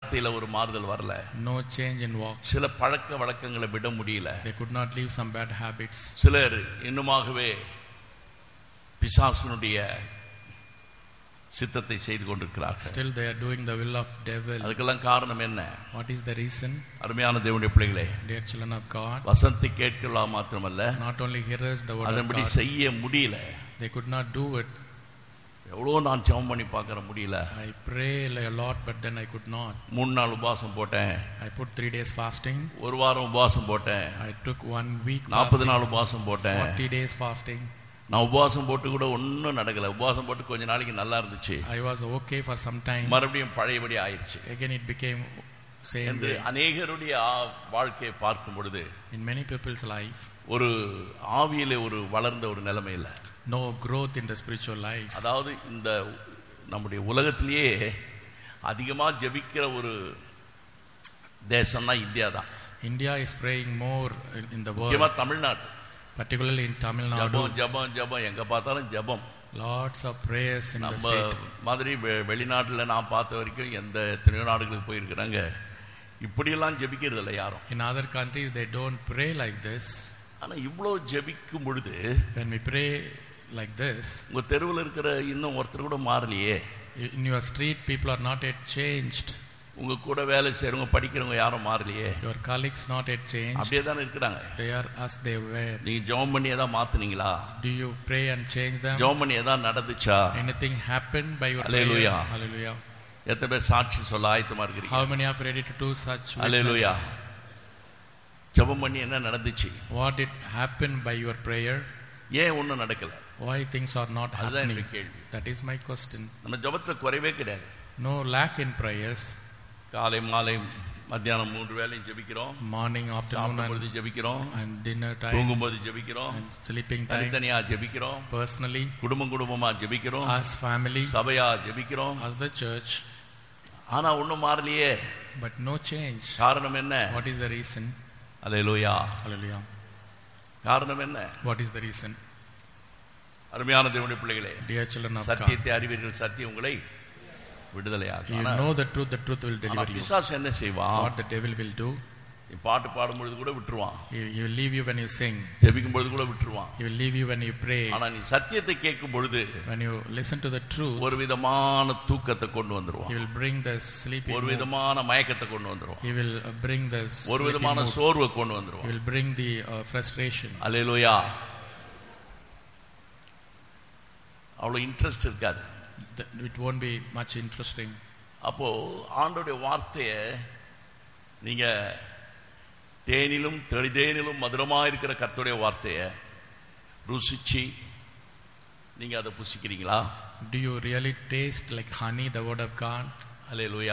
நடத்தையில ஒரு மாறுதல் வரல. No change in walk. சில பழக்க வழக்கங்களை விட முடியல. They could not leave some bad habits. சிலர் இன்னுமாகவே பிசாசுனுடைய சித்தத்தை செய்து கொண்டிருக்கிறார்கள். Still they are doing the will of devil. அதுக்கெல்லாம் காரணம் என்ன? What is the reason? அருமையான தேவனுடைய பிள்ளைகளே, Dear children of God, வசனத்தை கேட்கலாம் மாத்திரமல்ல, not only hearers the word of அதன்படி God, செய்ய முடியல. they could not do it. எவ்வளோ நான் ஜெபம் பண்ணி பார்க்கற முடியல. I pray a lot but then I could not. 3 நாள் உபவாசம் போட்டேன். I put 3 days fasting. ஒரு வாரம் உபவாசம் போட்டேன். I took 1 week 40 நாள் உபவாசம் போட்டேன். 40 days fasting. நான் உபவாசம் போட்டு கூட ஒன்றும் நடக்கல. உபவாசம் போட்டு கொஞ்ச நாளைக்கு நல்லா இருந்துச்சு. I was okay for some time. மறுபடியும் பழையபடி ஆயிடுச்சு. Again it became same way. அநேகருடைய வாழ்க்கையை பார்க்கும் பொழுது, in many people's life, ஒரு ஆவியிலே ஒரு வளர்ந்த ஒரு நிலைமை இல்லை. No growth in the spiritual life. அதாவது இந்த நம்முடைய உலகத்திலேயே அதிகமா ஜெபிக்கிற ஒரு தேசம்னா இந்தியா தான். India is praying more in the world. முக்கியமா Tamil Nadu, particularly in Tamil Nadu. ஜெபம் எங்க பார்த்தாலும் ஜெபம். Lots of prayers in the state. மாதிரி வெளிநாட்டுல நான் பார்த்த வரைக்கும் எந்த எத்தனையோ நாடுகளுக்கு போயிருக்கிறாங்க, இப்படியெல்லாம் ஜெபிக்கிறது இல்லை யாரும். In other countries they don't pray like this. ஆனா இவ்வளோ ஜெபிக்கும் பொழுது, when we pray like this, உங்க தெருவில் இருக்கிற இன்னும் ஒருத்தர் கூட மாறலையே. in your street people are not yet changed. உங்க கூட வேலை செய்யறவங்க படிக்கிறவங்க யாரும் மாறலையே. your colleagues not yet changed. அப்படியே தான் இருக்கிறாங்க. they are as they were. நீங்க ஜெபம் பண்ணி ஏதாவது மாத்துனீங்களா? do you pray and change them? ஜெபம் பண்ணி ஏதாவது நடந்துச்சா? anything happened by your Hallelujah. prayer? Hallelujah. எத்தனை பேர் சாட்சி சொல்ல ஆயத்தமா இருக்கீங்க? how many are ready to do such witness? Hallelujah. ஜெபம் பண்ணி என்ன நடந்துச்சு? what did happen by your prayer? ஏன் ஒண்ணும் நடக்கல? why things are not happening? கேள்வி. that is my question. நம்ம ஜெபத்துல குறைவே கிடையாது. no lack in prayers. காலை மாலை மத்தியானம் 3 வேளையும் ஜெபிக்கிறோம். morning, afternoon and ஜெபிக்கிறோம். and dinner time. தூங்கும்போது ஜெபிக்கிறோம். and sleeping time. தனித்தனியா ஜெபிக்கிறோம். personally. குடும்பமா ஜெபிக்கிறோம். as family. சபையா ஜெபிக்கிறோம். as the church. ஆனா ஒண்ணும் மாறலையே. but no change. காரணம் என்ன? what is the reason? Hallelujah. Hallelujah. காரணம் என்ன? what is the reason? அருமையான தேவனுடைய பிள்ளைகளே, dear children of God, சத்தியத்தை அறிவீர்கள், சத்தியம் உங்களை விடுதலையாக்கும். you know the truth will deliver you. பிசாசு என்ன செய்வான்? what the devil will do? பாட்டு பாடும்போது கூட விட்டுருவான். he will leave you when you sing. ஜெபிக்கும் பொழுது கூட விட்டுருவான். he will leave you when you pray. ஆனா நீ சத்தியத்தை கேட்கும் பொழுது, when you listen to the truth, ஒரு விதமான தூக்கத்தை கொண்டு வந்துருவான். he will bring the sleeping. ஒரு விதமான மயக்கத்தை கொண்டு வந்துருவான். he will bring the ஒரு விதமான சோர்வை கொண்டு வந்துருவான். he will bring the frustration. அல்லேலூயா. அவ்வளவு இன்ட்ரெஸ்ட் இருக்காது. it won't be much interesting. அப்போ ஆண்டவருடைய வார்த்தையை நீங்க தேனிலும் தெளிதேனிலும் மதுரமா இருக்கிற கர்த்தருடைய வார்த்தையை ருசிச்சு நீங்க அதை புசிக்கிறீங்களா? do you really taste like honey the word of God? அல்லேலூயா.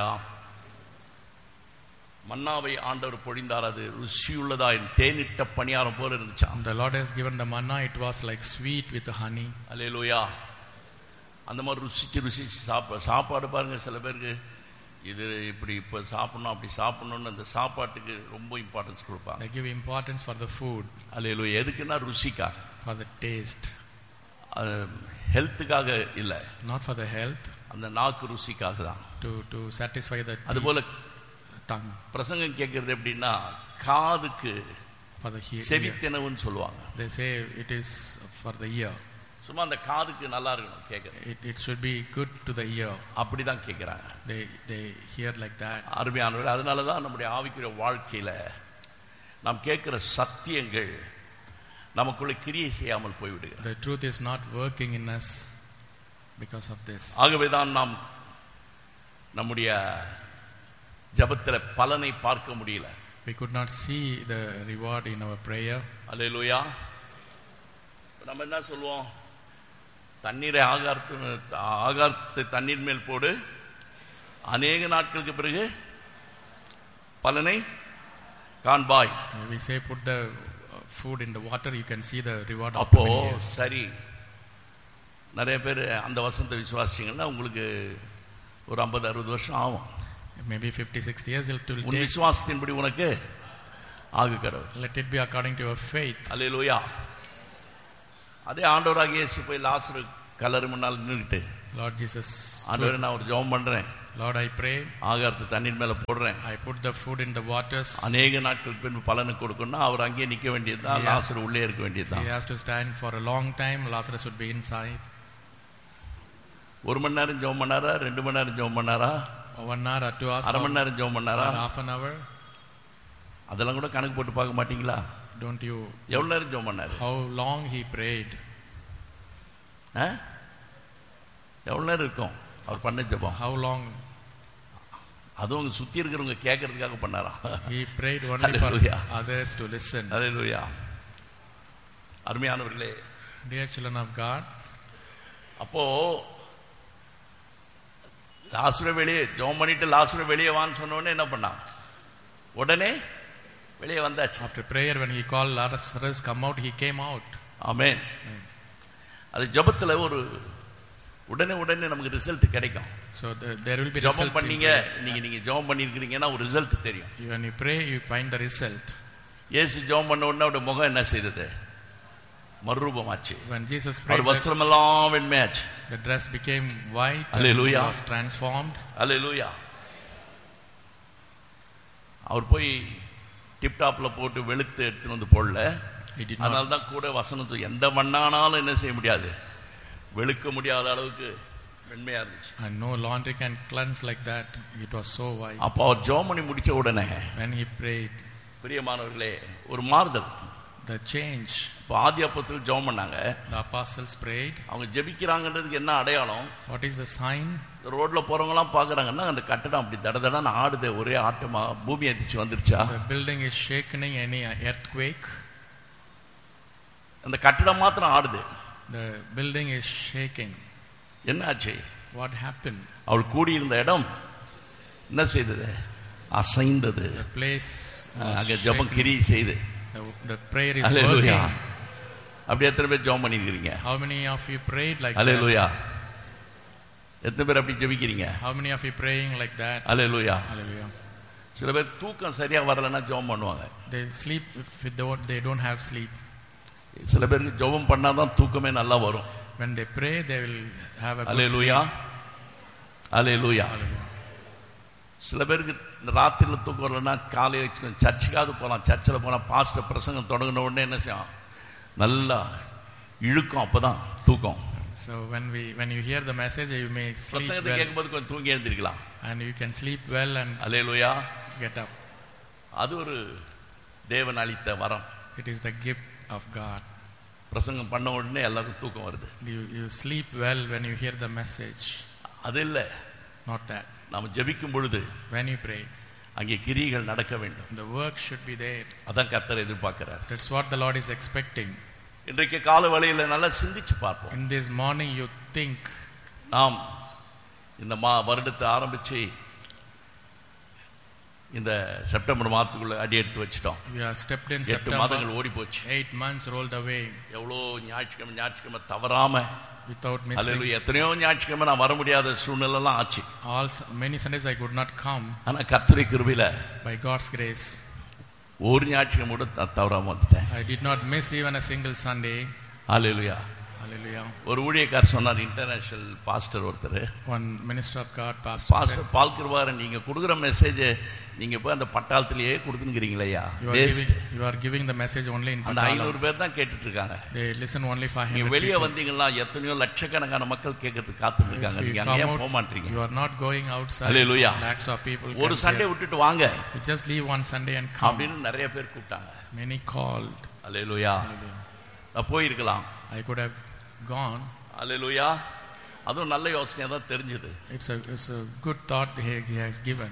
மன்னாவை ஆண்டவர் பொழிந்தார், அது ருசியுள்ளதா தேனிட்ட பணியாரம் போல இருந்துச்சா. the Lord has given the manna, it was like sweet with the honey. அல்லேலூயா. அந்த மாதிரி ருசிச்சு சாப்பாடு பாருங்க, சில பேருக்கு இது இப்படி இப்ப சாப்பிடணும் அப்படி சாப்பிடணும்னு அந்த சாப்பாட்டுக்கு ரொம்ப இம்பார்ட்டன்ஸ் கொடுப்பாங்க. they give importance for the food. அல்லேலூயா. எதுக்குன்னா ருசிக்காக, for the taste, ஹெல்த்துக்காக இல்ல, not for the health, அந்த நாக்கு ருசிக்காக தான். to satisfy the அதுபோல tongue. பிரசங்கம் கேட்கறது எப்படின்னா காதுக்கு for the hearing. செவித்தினவுன்னு சொல்லுவாங்க. they say it is for the ear. சும்மா அந்த காதுக்கு நல்லா இருக்கணும் கேட்க. it should be good to the ear. அப்படிதான் கேட்கிறாங்க. they hear like that. அருமையானவர்களே, அதனாலதான் நம்முடைய ஆவிக்குரிய வாழ்க்கையில நாம் கேட்கிற சத்தியங்கள் நமக்குள்ள கிரியை செய்யாமல் போய்விடுகிறது. the truth is not working in us because of this. ஆகவேதான் நாம் நம்முடைய ஜெபத்திலே பலனை பார்க்க முடியல. we could not see the reward in our prayer. அல்லேலூயா. நம்ம என்ன சொல்லுவோம்? தண்ணீரை ஆகாரத்தை தண்ணீர் மேல் போடு, அநேக நாட்களுக்கு பிறகு பலனை காண்பாய். we say put the food in the water, you can see the reward of அப்போ 20 years. சரி, நிறைய பேர் அந்த வசனத்தை விசுவாசிங்கன்னா உங்களுக்கு ஒரு 50-60 வருஷம் ஆகும். maybe 50-60 years it will உன் take. விசுவாசத்தின்படி உனக்கு ஆகு கடவுள். let it be according to your faith. அல்லேலூயா. அதே ஆண்டவராகிய இயேசு போய் லாசரு கல்லறை முன்னால் நின்னுக்கிட்டு Lord Jesus, ஆண்டவரே நான் ஒரு ஜெபம் பண்றேன். Lord, I pray. ஆகாரத்தை தண்ணீர் மேல போடுறேன். I put the food in the waters. அநேக நாட்களுக்கு பின்பு பலனை கொடுக்கணும்னா அவர் அங்கேயே நிக்க வேண்டியதுதான், லாசர் உள்ளே இருக்க வேண்டியதுதான். He has to stand for a long time. Lazarus would be inside. 1 மணி நேரம் ஜெபம் பண்ணாரா, 2 மணி நேரம் ஜெபம் பண்ணாரா, 1 hour or 2 hours, அரை மணி நேரம் ஜெபம் பண்ணாரா, half an hour? அதெல்லாம் கூட கணக்கு போட்டு பார்க்க மாட்டீங்களா? Don't you? எவ்வளவு நேரம் ஜெபம் பண்ணாரு? How long he prayed? எவ்வளவு நேரம் இருக்கும் அவர் பண்ண ஜெபம்? How long? அதுவும் சுத்தி இருக்கிறவங்க கேட்கறதுக்காக பண்ணாரா? He prayed only for others to listen. ஹல்லேலூயா. அருமையானவர்களே, Dear children of God, அப்போ லாசரு வெளியே ஜெபம் பண்ணிட்டு லாசரு வெளியே வான்னு சொன்ன உடனே என்ன பண்ணா? உடனே வெளியே வந்தாச்சு. After prayer, when he called Lazarus come out, he came out. ஆமென். அது ஜெபத்துல ஒரு உடனே நமக்கு ரிசல்ட் கிடைக்கும். So there will be result. ஜெபம் பண்ணீங்க, நீங்க ஜெபம் பண்ணிருக்கீங்கன்னா ஒரு ரிசல்ட் தெரியும். When you pray, you find the result. இயேசு ஜெபம் பண்ண உடனே அவருடைய முகம் என்ன செய்தது? மறுரூபமாச்சு. When Jesus prayed, வஸ்திரம் எல்லாம் வெண்மையாச்சு. the dress became white. Hallelujah. And was transformed. ஹல்லேலூயா. அவர் போய் டிப் டாப்ல போட்டு வெளுத்து எடுத்துட்டு வந்து போடல. அதனால தான் கூட வசனத்தை எந்த மண்ணானாலும் என்ன செய்ய முடியாது, வெளுக்க முடியாத அளவுக்கு வெண்மையா இருந்துச்சு. And no laundry can cleanse like that. It was so white. அப்போ அவர் ஜெபம் பண்ணி முடிச்ச உடனே when he prayed, பிரியமானவர்களே, ஒரு மாறுதல், the change. இப்போ ஆதி அப்போஸ்தலர் ஜெபம் பண்ணாங்க. The apostles prayed. அவங்க ஜெபிக்கிறாங்கன்றதுக்கு என்ன அடையாளம்? What is the sign? ரோட்ல போறவங்க எல்லாம் பாக்குறாங்கன்னா அந்த கட்டடம் அப்படி தடதடன்னு ஆடுது, ஒரே ஆட்டமா, பூமி அதிர்ச்சி வந்துருச்சா? The building is shaking, any earthquake. அந்த கட்டடம் மாத்திரம் ஆடுது. The building is shaking. என்னாச்சு? What happened? அவள் கூடியிருந்த இடம் என்ன செய்தது? அசைந்தது. The place அங்க ஜெபம் கிரியை செய்து. The prayer is Hallelujah. working. அப்படி எத்தனை பேர் ஜெபம் பண்ணிருக்கீங்க? How many of you prayed like Hallelujah. that? எத்தனை பேர் அப்படி ஜெபிக்கிறீங்க? How many of you praying like that? Hallelujah. Hallelujah. சில பேர் தூக்கம் சரியா வரலன்னா ஜெபம் பண்ணுவாங்க. They sleep if they don't have sleep. சில பேருக்கு ஜெபம் பண்ணாதான் தூக்கமே நல்லா வரும். When they pray, they will have a good Hallelujah. sleep. Hallelujah. Hallelujah. சில பேருக்கு ராத்திரில தூக்கம் வரலன்னா காலையில சர்ச்சுக்காவது போகலாம். சர்ச்சில் போனா பாஸ்டர் பிரசங்கம் தொடங்கின உடனே என்ன செய்யும், நல்லா இழுக்கும், அப்பதான் தூக்கம். So when you hear the message, you may sleep பிரசங்கத்தை well, கேட்கும்போது கொஞ்சம் தூங்கி எழுந்திருக்கலாம். and you can sleep well and Hallelujah. get up. அது ஒரு தேவன் அளித்த வரம். It is the gift of God. பிரசங்கம் பண்ண உடனே எல்லாருக்கும் தூக்கம் வருது. You sleep well when you hear the message. அது இல்ல, Not that. நாம ஜெபிக்கும் பொழுது When you pray, அங்கே கிரியைகள் நடக்க வேண்டும். the work should be there. அதான் கர்த்தர் எதிர்பார்க்கிறார். That's what the Lord is expecting. இன்றைக்கு கால வேளையில நல்லா சிந்திச்சு பார்ப்போம். In this morning, you think. நாம் இந்த வருடத்தை ஆரம்பிச்சு இந்த செப்டம்பர் மாதத்துக்குள்ள அடி எடுத்து வச்சிட்டோம். We have stepped in 8 September. மாதங்கள் ஓடி போச்சு. 8 months rolled away எவ்வளோ ஞாயிற்றுக்கிழமை தவறாம, without missing. அல்லேலூயா, எத்தனையோ ஞாயிற்றுக்கிழமை நான் வர முடியாத சூழ்நிலை எல்லாம் ஆச்சு. Many Sundays I could not come. ஆனா கர்த்தருடைய கிருபையில By God's grace, ஒரு ஞாயிற்றுக்கிழமை கூட தவறாம வந்துட்டேன். I did not miss even a single Sunday. Hallelujah. Hallelujah. ஒரு ஊழியக்காரர் சொன்னார், இன்டர்நேஷனல் பாஸ்டர் ஒருத்தர், One minister of God, pastor said, pastor பால் கிருபாரன், நீங்க கொடுக்குற மெசேஜ் நீங்க போய் அந்த பட்டாளத்திலேயே கொடுத்துங்கிறீங்களா? you are giving the message only in அந்த Patala. 500 பேர் தான் கேட்டுட்டு இருக்காங்க. They listen only 500 நீங்க வெளியே people. வந்தீங்கன்னா எத்தனையோ லட்சக்கணக்கான மக்கள் கேட்கறதுக்கு காத்துட்டு இருக்காங்க. If you நீங்க come அங்கேயே out, போக மாட்டீங்க. you are not going outside. Hallelujah. Lakhs of people ஒரு come சண்டே here. விட்டுட்டு வாங்க You just leave one Sunday and come. அப்படின்னு நிறைய பேர் கூப்பிட்டாங்க. Many called. அல்லேலூயா. நான் போயிருக்கலாம். I could have gone. அல்லேலூயா. அதுவும் நல்ல யோசனையா தான் தெரிஞ்சது. It's a good thought he has given.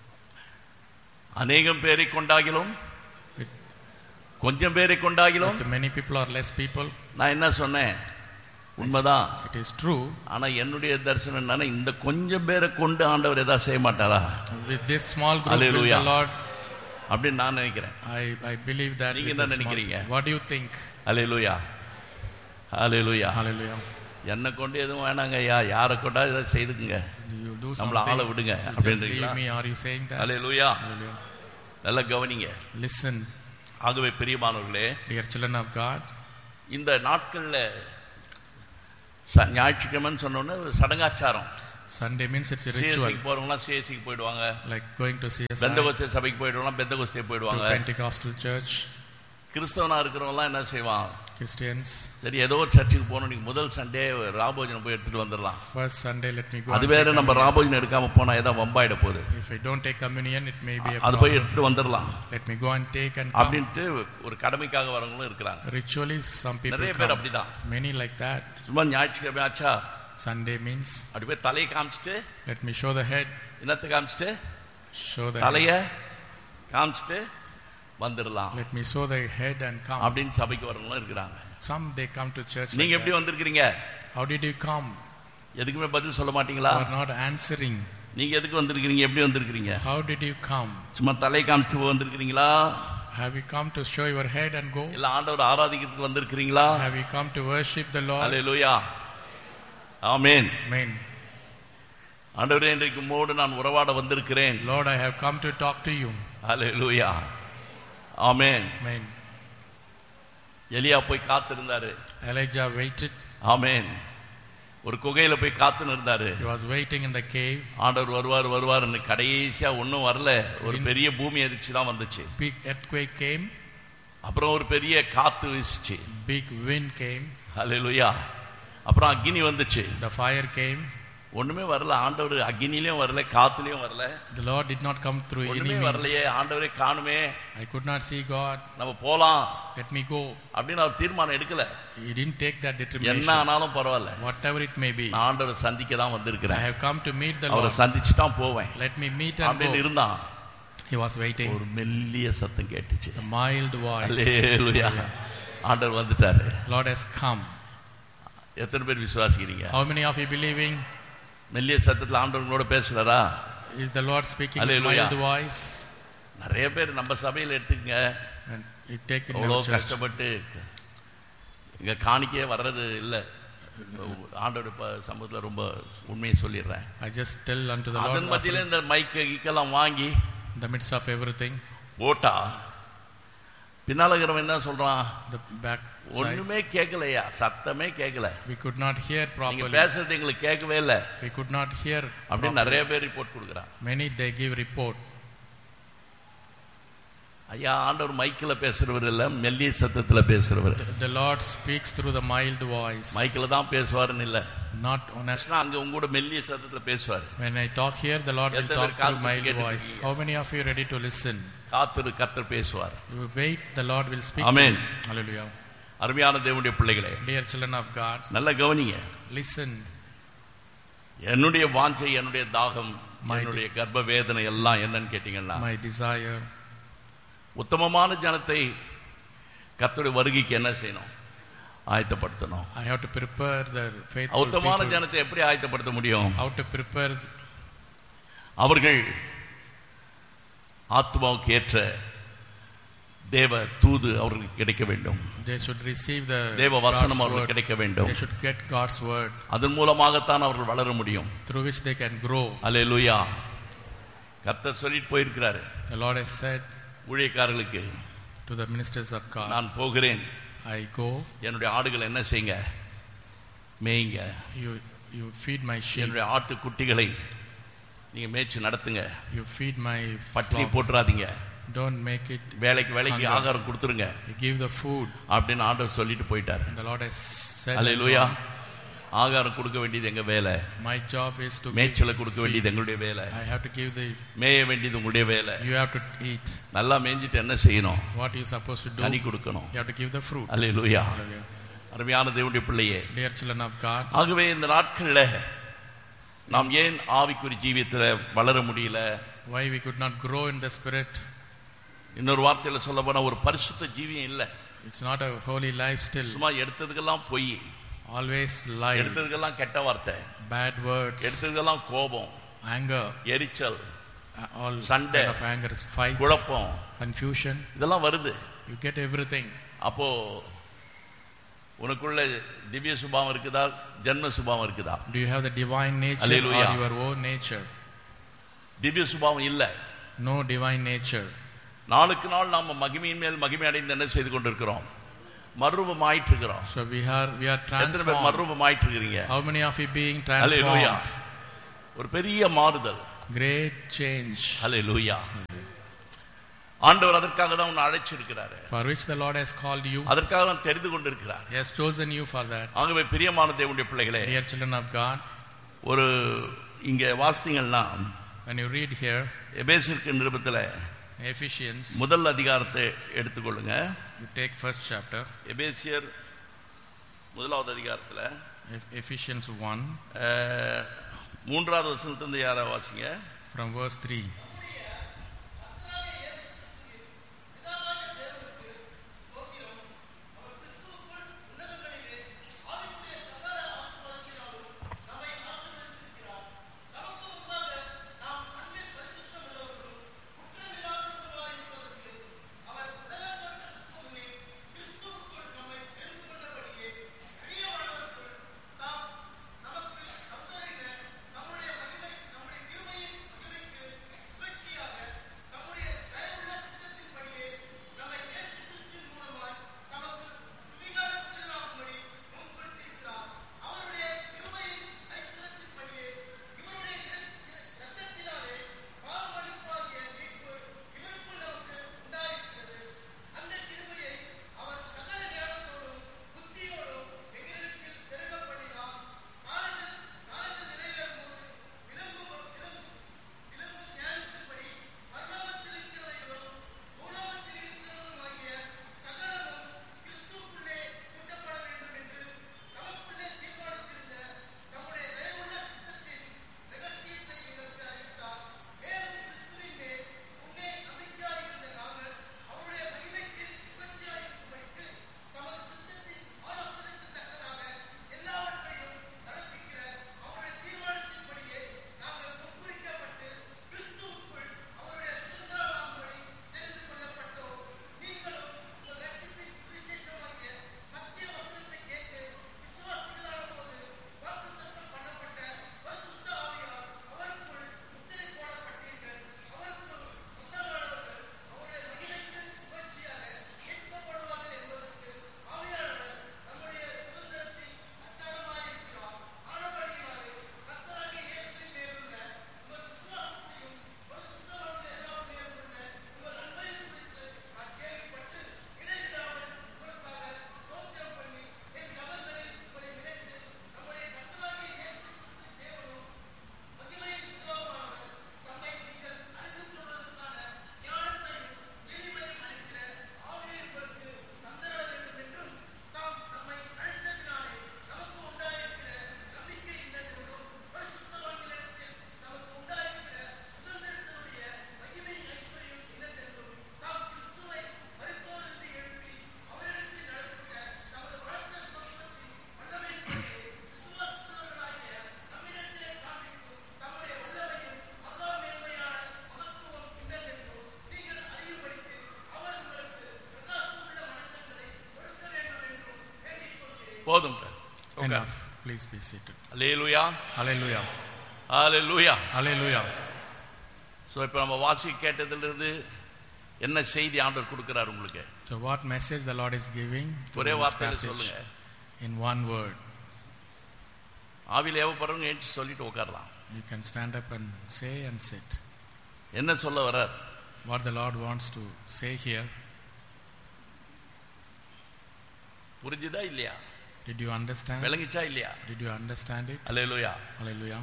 அநேகம் பேரை கொண்டாகிலும் கொஞ்சம் பேரை கொண்டாகிலும், With many people or less people, நான் என்ன சொன்னேன், உண்மைதான். it is true. ஆனா என்னுடைய தரிசனம் என்னன்னா, இந்த கொஞ்சம் பேரை கொண்டு ஆண்டவர் ஏதாவது செய்ய மாட்டாரா? With this small group, will Hallelujah. the Lord, அப்படின்னு நான் நினைக்கிறேன். I believe that. நீங்க with என்ன the small- நினைக்கிறீங்க? What do you think? Hallelujah. Hallelujah. Hallelujah. என்னை கொண்டு எதுவும் வேணாங்க ஐயா, யாரை கொண்டா இதை செய்துக்குங்க, You do நம்மள ஆள something. விடுங்க You just அப்படின்றீங்களா? leave me. Are you saying that? Hallelujah. Hallelujah. நல்லா கவனிங்க. Listen, ஆகவே பிரியமானவர்களே, dear children of God. இந்த நாட்கள்ல ஞாயிற்றுக்கிழமைன்னு சொன்னோன்னே ஒரு சடங்காச்சாரம். Sunday means it's a ritual. சிஎஸ்சிக்கு போறவங்களாம் சிஎஸ்சிக்கு போயிடுவாங்க. Like going to CSI. Pentecost சபைக்கு போயிடுவாங்க, பெந்தகோஸ்தே போயிடுவாங்க. To Pentecostal church. கிறிஸ்தவனா இருக்கிறவங்களாம் என்ன செய்வான்? Christians. சரி ஏதோ ஒரு சர்ச்சுக்கு போகணும், நீங்க முதல் சண்டே ராபோஜனம் போய் எடுத்துட்டு வந்துடலாம். First Sunday let me go. அது வேற, நம்ம ராபோஜனம் எடுக்காம போனா ஏதோ வம்பாயிட போகுது. If I don't take communion it may be a அது போய் எடுத்துட்டு வந்துடலாம். Let me go and take and அப்படின்ட்டு ஒரு கடமைக்காக வரவங்களும் இருக்கிறாங்க. Ritually some people நிறைய பேர் அப்படிதான். Many like that. சும்மா ஞாயிற்றுக்கிழமை ஆச்சா Sunday means அப்படி போய் தலையை காமிச்சிட்டு, let me show the head. என்னத்தை காமிச்சிட்டு? Show the தலைய காமிச்சிட்டு வந்துடலாம். Let me show the head and come. அப்படின்னு சபைக்கு வரவங்களும் இருக்கிறாங்க. Some they come to church. நீங்க எப்படி வந்திருக்கீங்க? How did you come? எதுக்குமே பதில் சொல்ல மாட்டீங்களா? You are not answering. நீங்க எதுக்கு வந்திருக்கீங்க? எப்படி வந்திருக்கீங்க? How did you come? சும்மா தலை காமிச்சிட்டு வந்திருக்கீங்களா? Have you come to show your head and go? இல்ல ஆண்டவரை ஆராதிக்கிறதுக்கு வந்திருக்கீங்களா? Have you come to worship the Lord? Hallelujah, amen. Amen. ஆண்டவரே, இன்றைக்கு உம்மோடு நான் உறவாட வந்திருக்கிறேன். Lord, I have come to talk to you. Hallelujah, amen. Amen. எலியா போய் காத்திருந்தாரு. Elijah waited. ஆமென். ஒரு குகையில போய் காத்து இருந்தாரு. He was waiting in the cave. ஆண்டவர் வருவார்னு கடைசியா ஒன்னும் வரல. ஒரு பெரிய பூமி அதிர்ச்சி தான் வந்துச்சு. Big earthquake came. அப்புறம் ஒரு பெரிய காத்து வீசுச்சு. Big wind came. ஹல்லேலூயா. அப்புறம் அக்கினி வந்துச்சு. The fire came. ஒண்ணுமே வரல. ஆண்டவர் அக்கினிலயும் வரல, காத்துலயும் வரல. The Lord did not come through any ஒண்ணுமே means. வரலையே, ஆண்டவரே காணுமே, I could not see God. நம்ம போலாம், Let me go. அப்படின்னு அவர் தீர்மானம் எடுக்கல. He didn't take that என்ன determination. ஆனாலும் பரவாயில்ல, Whatever it may be. நான் ஆண்டவரை சந்திக்க தான் I வந்திருக்கிறேன், have come to meet the அவரை Lord. சந்திச்சு தான் போவேன் Let me meet and அப்படின்னு go. இருந்தான். He was waiting. ஒரு மெல்லிய சத்தம் கேட்டுச்சு. A mild voice. ஹல்லேலூயா. ஆண்டவர் வந்துட்டாரு. Lord has come. எத்தனை பேர் விசுவாசிக்கிறீங்க? How many of you believing? மெல்லிய சத்தத்துல ஆண்டவரோட பேசுறாரா? Is the Lord speaking with Hallelujah. mild voice? நிறைய பேர் நம்ம சபையில எடுத்துக்கங்க, And you take in அவ்வளோ your church. கஷ்டப்பட்டு இங்க காணிக்கே வர்றது இல்லை. ஆண்டோட சமூகத்துல ரொம்ப உண்மையை சொல்லிடுறேன். I just tell unto the Lord. அதன் மத்தியில இந்த மைக்கெல்லாம் வாங்கி In the midst of everything. போட்டா பின்னால இருக்கிறவன் என்ன சொல்றான்? The back side. ஒண்ணுமே கேட்கலையா, சத்தமே கேட்கல, We could not hear நீங்க properly. பேசுறது எங்களுக்கு கேட்கவே இல்லை We could not hear. அப்படின்னு நிறைய பேர் ரிப்போர்ட் கொடுக்குறான். Many they give report. ஐயா, ஆண்டவர் மைக்கில பேசுறவர் இல்ல, மெல்லிய சத்தத்துல பேசுறவர். The Lord speaks through the mild voice. மைக்கில தான் பேசுவாருன்னு இல்ல, Not on a. அங்க உங்க கூட மெல்லிய சத்தத்துல பேசுவார். When I talk here, the Lord will எத்தனை talk பேர் through காது mild கேட்டுட்டு voice. இருக்கீங்க? How many of you ready to listen? காத்திரு, கர்த்தர் பேசுவார். You wait, the Lord will speak. Amen. Hallelujah. அருமையான தேவனுடைய பிள்ளைகளே, Dear children of God, நல்ல கவனிங்க. listen. என்னுடைய வாஞ்சை, என்னுடைய தாகம், My என்னுடைய கர்ப்ப வேதனை எல்லாம் என்னன்னு கேட்டீங்கன்னா, My desire. உத்தமமான ஜனத்தை கர்த்தருடைய வருகைக்கு என்ன செய்யணும்? ஆயத்தப்படுத்தணும். I have to prepare the faithful உத்தமமான people. ஜனத்தை எப்படி ஆயத்தப்படுத்த முடியும்? How to prepare? அவர்கள் ஆத்மாவுக்கு ஏற்ற தேவ தூது அவர்களுக்கு கிடைக்க வேண்டும். They should receive the தேவ வசனம் God's அவர்களுக்கு word. கிடைக்க வேண்டும். They should get God's word, அதன் மூலமாகத்தான் அவர்கள் வளர முடியும். through which they can grow. அல்லேலூயா. கர்த்தர் சொல்லிட்டு போயிருக்கிறாரு The Lord has said ஊழியக்காரர்களுக்கு, to the ministers of God, நான் போகிறேன், I go. என்னுடைய ஆடுகள் என்ன செய்யுங்க? மேய்ங்க. You feed my sheep. என்னுடைய ஆட்டு குட்டிகளை நீங்க மேய்ச்சி நடத்துங்க. You feed my பட்டினி flock. போட்டுறாதீங்க. Don't make it. வேலைக்கு hunger. ஆகாரம் கொடுத்துருங்க You give the food. அப்படின்னு ஆண்டவர் சொல்லிட்டு போயிட்டாரு. The Lord has said. அல்லேலூயா. ஆகாரம் கொடுக்க வேண்டியது எங்க வேலை. My job is to மேய்ச்சலை கொடுக்க வேண்டியது எங்களுடைய வேலை. I have to give the. மேய வேண்டியது உங்களுடைய வேலை. You have to eat. நல்லா மேய்ஞ்சிட்டு என்ன செய்யணும்? What you supposed to do? கனி கொடுக்கணும். You have to give the fruit. Hallelujah. Hallelujah. அருமையான தேவனுடைய பிள்ளையே, Dear children of God, ஆகவே இந்த நாட்கள்ல நாம் ஏன் ஆவிக்குரிய ஜீவியத்துல வளர முடியல? why we could not grow in the spirit? இன்னொரு வார்த்தையில சொல்ல போனா ஒரு பரிசுத்த ஜீவியம் இல்ல. It's not a holy life still. சும்மா எடுத்ததுக்கெல்லாம் பொய், Always lie, எடுத்ததுக்கெல்லாம் கெட்ட வார்த்தை, bad words, எடுத்ததுக்கெல்லாம் கோபம், anger, எரிச்சல், all சண்டை, kind of anger, fights, குழப்பம், confusion. இதெல்லாம் வருது. You get everything. அப்போ உனக்குள்ள திவ்ய சுபாவம் இருக்குதா, ஜன்ம சுபாவம் இருக்குதா? Do you have the divine nature Hallelujah. or your own nature? திவ்ய சுபாவம் இல்ல. No divine nature. நாளுக்கு நாள் நாம மகிமையின் மேல் மகிமை அடைந்து என்ன செய்து கொண்டிருக்கிறோம்? மறுரூபமாயிட்டு இருக்கிறோம். So we are எத்தனை பேர் transformed. மறுரூபமாயிட்டு இருக்கீங்க? How many of you being hallelujah. transformed? ஒரு பெரிய மாறுதல். Great change. ஹல்லேலூயா. ஆண்டவர் அதற்காக தான் உன்னை அழைச்சிருக்கிறாரு. For which the Lord has called you. அதற்காக தான் தெரிந்து கொண்டிருக்கிறார். He has chosen you for that. ஆகவே பிரியமான தேவனுடைய பிள்ளைகளே, Dear children of God, ஒரு இங்க வாசித்தீங்கன்னா when you read here எபேசியருக்கு நிருபத்துல Ephesians, முதல் அதிகாரத்தை எடுத்துக்கொள்ளுங்க. you take first chapter. எபேசியர் முதலாவது அதிகாரத்துல Ephesians 1 மூன்றாவது வசனத்திலிருந்து யாரா வாசிங்க. from verse 3. போதும். Enough. Please be seated. Hallelujah. Hallelujah. Hallelujah. Hallelujah. So இப்போ நம்ம வாசி கேட்டதிலிருந்து என்ன செய்தி ஆண்டவர் கொடுக்கிறார் உங்களுக்கு? So what message the Lord is giving ஒரே through this வார்த்தையில passage சொல்லுங்க. in one word. ஆவியில ஏவப்படுறவங்க ஏஞ்சி சொல்லிட்டு உட்காரலாம். You can stand up and say and sit. என்ன சொல்ல வர்றார்? What the Lord wants to say here. புரிஞ்சுதா இல்லையா? Did you understand? விளங்கிச்சா இல்லையா? Did you understand it? Hallelujah. Hallelujah.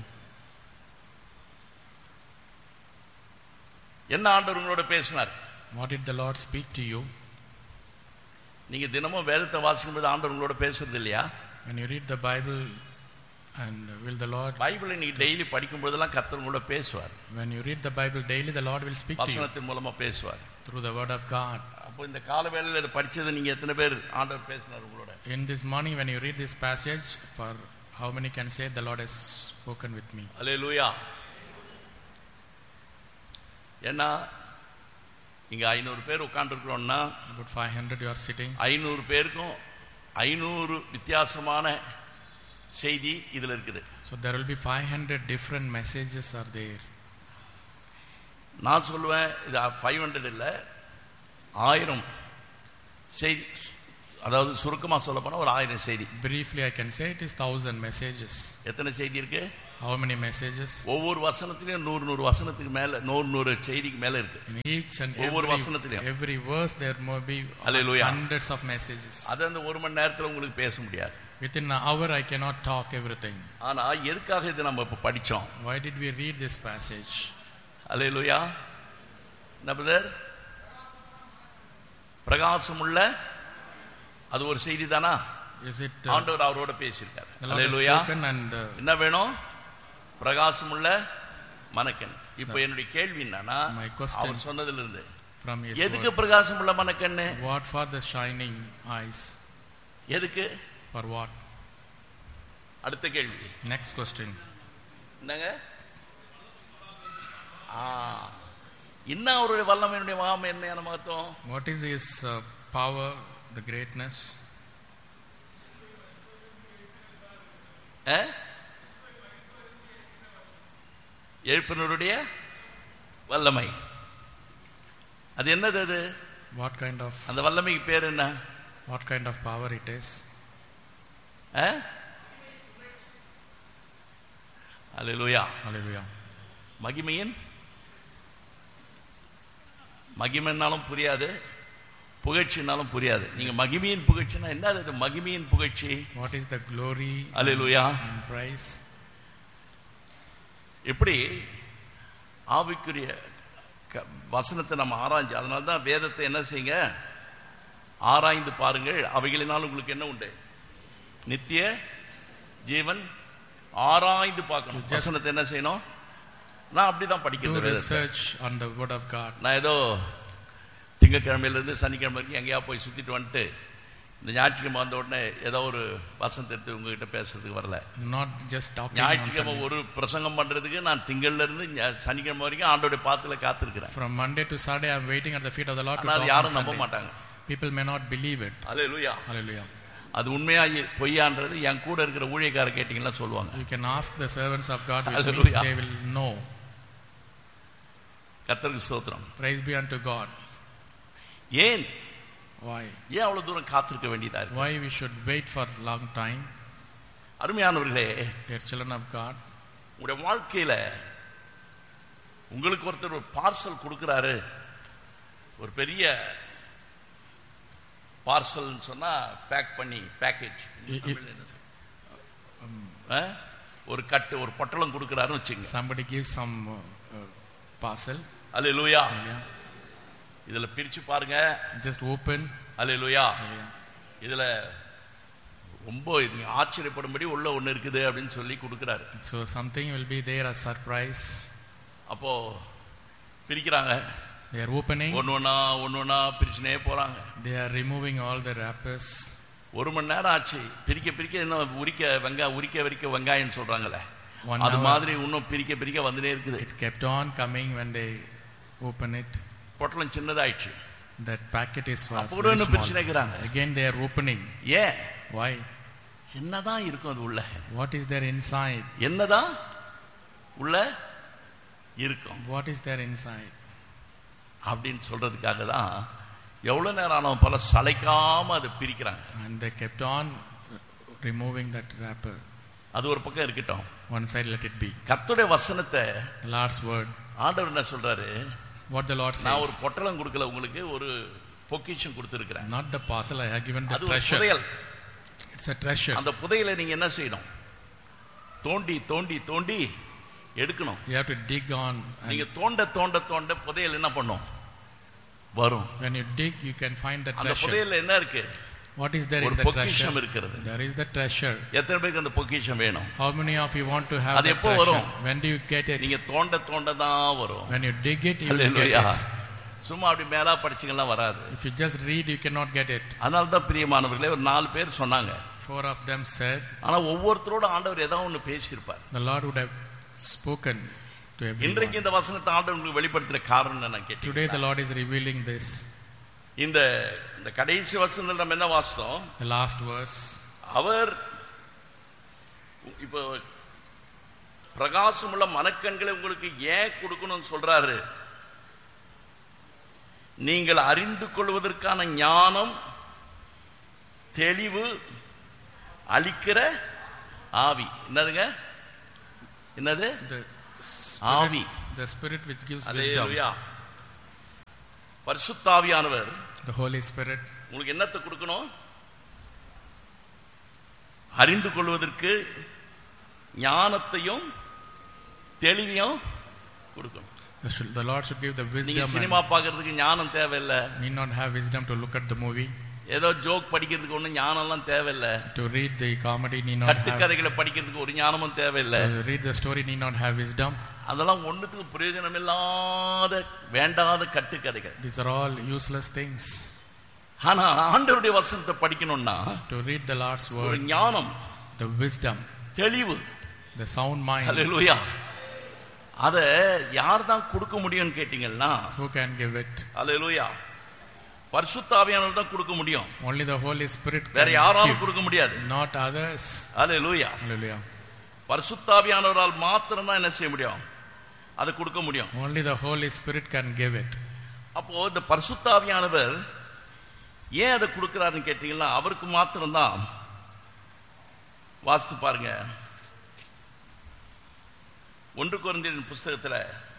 என்ன ஆண்டவர் உங்களோட பேசினார்? What did the Lord speak to you? நீங்க தினமும் வேதத்தை வாசிக்கும்போது ஆண்டவர் உங்களோட பேசுறது இல்லையா? When you read the Bible, and will the Lord, பைபிளை நீங்க டெய்லி படிக்கும் போதெல்லாம் கர்த்தர் உங்களோட பேசுவார். when you read the Bible daily, the Lord will speak to you வசனத்தின் மூலமா பேசுவார். through the word of God. அப்போ இந்த கால வேளையில இத படிச்சது நீங்க எத்தனை பேர் ஆண்டவர் பேசினார் உங்களோட? In this morning, when you read this passage, for how many can say the Lord has spoken with me? ஹல்லேலூயா. ஏன்னா இங்க 500 பேர் உட்கார்ந்திருக்கிறோம்னா About 500 you are sitting. 500 பேருக்கும் 500 வித்தியாசமான செய்தி இதுல இருக்குது. So there will be 500 different messages are there. நான் சொல்லுவேன் இது 500 இல்ல 1000 செய்தி அதாவது சுருக்கமா சொல்ல போனா ஒரு 1000 செய்தி. Briefly I can say it is 1000 messages. எத்தனை செய்தி இருக்கு? How many messages? ஒவ்வொரு வசனத்திலயும் 100 வசனத்துக்கு மேல 100 செய்திக்கு மேல இருக்கு. In each and ஒவ்வொரு வசனத்திலயும் every verse there may be hundreds of messages. அது அந்த ஒரு மணி நேரத்துல உங்களுக்கு பேச முடியாது. Within an hour I cannot talk everything. ஆனா எதுக்காக இது நம்ம இப்ப படிச்சோம்? Why did we read this passage? Hallelujah. Brother, பிரகாசமுள்ள அது ஒரு செய்தி தானா? Is it ஆண்டவர் அவரோட பேசியிருக்காரு. அல்லேலூயா. என்ன வேணும்? பிரகாசமுள்ள மனக்கண். இப்போ என்னுடைய கேள்வி என்னன்னா, அவர் சொன்னதுல இருந்து எதுக்கு பிரகாசமுள்ள மனக்கண்ணு? What for the shining eyes? எதுக்கு? For what? அடுத்த கேள்வி. Next question. என்னங்க? என்ன அவருடைய வல்லமையுடைய மகாமை என்ன மகத்துவம்? What is his power, the greatness? எழுப்பினருடைய வல்லமை. அது என்னது? அது what kind of, அந்த வல்லமைக்கு பேர் என்ன? what kind of power it is? Hallelujah. Hallelujah. மகிமையின் மகிமைன்னாலும் புரியாது, புகழ்ச்சினாலும் புரியாது. நீங்க மகிமையின் புகழ்ச்சினா என்னது? மகிமையின் புகழ்ச்சி. What is the glory? Hallelujah. And praise? எப்படி ஆவிக்குரிய வசனத்தை நம்ம ஆராய்ஞ்சு, அதனால தான் வேதத்தை என்ன செய்யுங்க, ஆராய்ந்து பாருங்கள், அவைகளினால் உங்களுக்கு என்ன உண்டு? நித்திய ஜீவன். ஆராய்ந்து பார்க்கணும். வசனத்தை என்ன செய்யணும்? நான் அப்படிதான் படிக்கிறேன். Research on the word of God. நான் ஏதோ திங்கக்கிழமையில இருந்து சனிக்கிழமை வரைக்கும் எங்கேயா போய் சுத்திட்டு வந்துட்டு இந்த ஞாயிற்றுக்கிழமை வந்த உடனே ஏதோ ஒரு வசனத்தை எடுத்து உங்ககிட்ட பேசுறதுக்கு வரல. Not just talking. ஞாயிற்றுக்கிழமை ஒரு பிரசங்கம் பண்றதுக்கு நான் திங்கள்ல இருந்து சனிக்கிழமை வரைக்கும் ஆண்டோட பாத்துல காத்திருக்கிறேன். From Monday to Saturday I am waiting at the feet of the Lord to talk. யாரும் நம்ப மாட்டாங்க. People may not believe it. Hallelujah. Hallelujah. அது உண்மையா பொய்யான்றது என் கூட இருக்கிற ஊழியக்கார கேட்டீங்கன்னா சொல்லுவாங்க. You can ask the servants of God with me, they will know. கர்த்தருக்கு ஸ்தோத்திரம். Praise be unto God. ஏன்? Why? ஏன் அவ்வளவு தூரம் காத்திருக்க வேண்டியதா இருக்கு? Why we should wait for long time? அருமையானவர்களே, dear children of God, உங்களுடைய வாழ்க்கையில உங்களுக்கு ஒருத்தர் ஒரு பார்சல் கொடுக்கிறாரு, ஒரு பெரிய பார்சல் சொன்னா பேக் பண்ணி பேக்கேஜ், ஒரு கட்டு ஒரு பொட்டலம் கொடுக்கிறாருன்னு வச்சுங்க. somebody gives some parcel. அல்லேலூயா. இதுல பிரிச்சு பாருங்க. just open. அல்லேலூயா. இதுல ரொம்ப ஆச்சரியப்படும்படி உள்ள ஒண்ணு இருக்குது அப்படின்னு சொல்லி கொடுக்கிறாரு. so something will be there as surprise. அப்போ பிரிக்கிறாங்க. they are opening. ஒண்ணொண்ணா பிரிச்சுனே போறாங்க. they are removing all the wrappers. ஒரு மணி நேரம் ஆச்சு. பிரிக்க என்ன உரிக்க வெங்காயம் சொல்றாங்கல்ல, அது மாதிரி இன்னும் பிரிக்க வந்துட்டே இருக்குது. it kept on coming. when they open it, பொட்டலம் சின்னதாயிடுச்சு. that packet is fast. அப்போ இன்னும் பிரிச்சுனேக்குறாங்க. again they are opening. ஏன்? why? என்னதான் இருக்கும் அது உள்ள? what is there inside? என்னதான் உள்ள இருக்கும்? what is there inside? அப்படின்னு சொல்றதுக்காக தான் எவ்வளவு நேரம் ஆனாலும் பல சளைக்காம அதை பிரிக்கிறாங்க. and they kept on removing that wrapper. அது ஒரு பக்கம் இருக்கட்டும். one side let it be. கர்த்தருடைய வசனத்தை, the Lord's word, ஆண்டவர் என்ன சொல்றாரு? what the Lord says. நான் ஒரு பொட்டலம் கொடுக்கல, உங்களுக்கு ஒரு பொக்கிஷம் கொடுத்திருக்கிறேன். not the parcel, I have given the அது treasure. புதையல். it's a treasure. அந்த புதையலை நீங்க என்ன செய்யணும்? தோண்டி எடுக்கணும். you have to dig on. நீங்க தோண்ட புதையல் என்ன பண்ணும்? வரும். when you dig you can find the treasure. அந்த புதையல்ல என்ன இருக்கு? what is there in the treasure? பொக்கிஷம் இருக்கிறது. there is the treasure. எத்தனை பேருக்கு அந்த பொக்கிஷம் வேணும்? how many of you want to have அது the எப்போ treasure? வரும்? when do you get it? நீங்க தோண்ட தான் வரும். when you dig it you will get it. சும்மா அப்படி மேலா படிச்சீங்கன்னா வராது. if you just read you cannot get it. அதனால தான் பிரியமானவர்களே, ஒரு 4 பேர் சொன்னாங்க. 4 of them said. ஆனா ஒவ்வொருத்தரோட ஆண்டவர் ஏதாவது ஒன்னு பேசியிருப்பார். the Lord would have spoken to everyone. இன்றைக்கு இந்த வசனத்தை ஆண்டவர் உங்களுக்கு வெளிப்படுத்துற காரணம் என்ன கேட்டீங்க? today the Lord is revealing this. இந்த கடைசி வசனத்துல நம்ம என்ன வாசித்தோம்? the last verse. அவர் இப்போ பிரகாசமுள்ள மனக்கண்களை உங்களுக்கு ஏன் கொடுக்கணும்னு சொல்றாரு? நீங்கள் அறிந்து கொள்வதற்கான ஞானம் தெளிவு அளிக்கிற ஆவி. என்னதுங்க? என்னது? ஆவி. The spirit which gives wisdom. அல்லேலூயா. பரிசுத்த ஆவியானவர், The Holy Spirit, உங்களுக்கு என்னத்தை கொடுக்கணும்? அறிந்து கொள்வதற்கு ஞானத்தையும் தெளிவையும் கொடுக்கணும். The Lord should give the wisdom. நீங்க சினிமா பார்க்கிறதுக்கு ஞானம் தேவையில்லை. Need not have wisdom to look at the movie. ஏதோ ஜோக் படிக்கிறதுக்கு ஒன்றும் ஞானம்லாம் தேவையில்லை. To read the comedy need not have. கட்டுக்கதைகளை படிக்கிறதுக்கு ஒரு ஞானமும் தேவையில்லை. To read the story need not have wisdom. அதெல்லாம் ஒண்ணுத்துக்கு பிரயோஜனம் இல்லாத வேண்டாத கட்டுக்கதைகள். These are all useless things. ஆனா ஆண்டவருடைய வசனத்தை படிக்கணும்னா To read the Lord's ஒரு word, ஞானம், the wisdom, தெளிவு, the sound mind. ஹல்லேலூயா. அத யார் தான் கொடுக்க முடியும்னு கேட்டீங்கன்னா, Who can give it? ஹல்லேலூயா, பரிசுத்த ஆவியானவர் தான் கொடுக்க முடியும். Only the Holy Spirit வேற can யாராலும் give, கொடுக்க முடியாது. not others. ஹல்லேலூயா. Hallelujah. பரிசுத்த ஆவியானவரால் மாத்திரம் தான் என்ன செய்ய முடியும்? அதை கொடுக்க முடியும். Only the Holy Spirit can give it. அப்போ இந்த பரிசுத்த ஆவியானவர் ஏன் அதை கொடுக்கிறாருன்னு கேட்டீங்கன்னா, அவருக்கு மாத்திரம் தான். வாசித்து பாருங்க, 1 கொரிந்தியர் புஸ்தகத்துல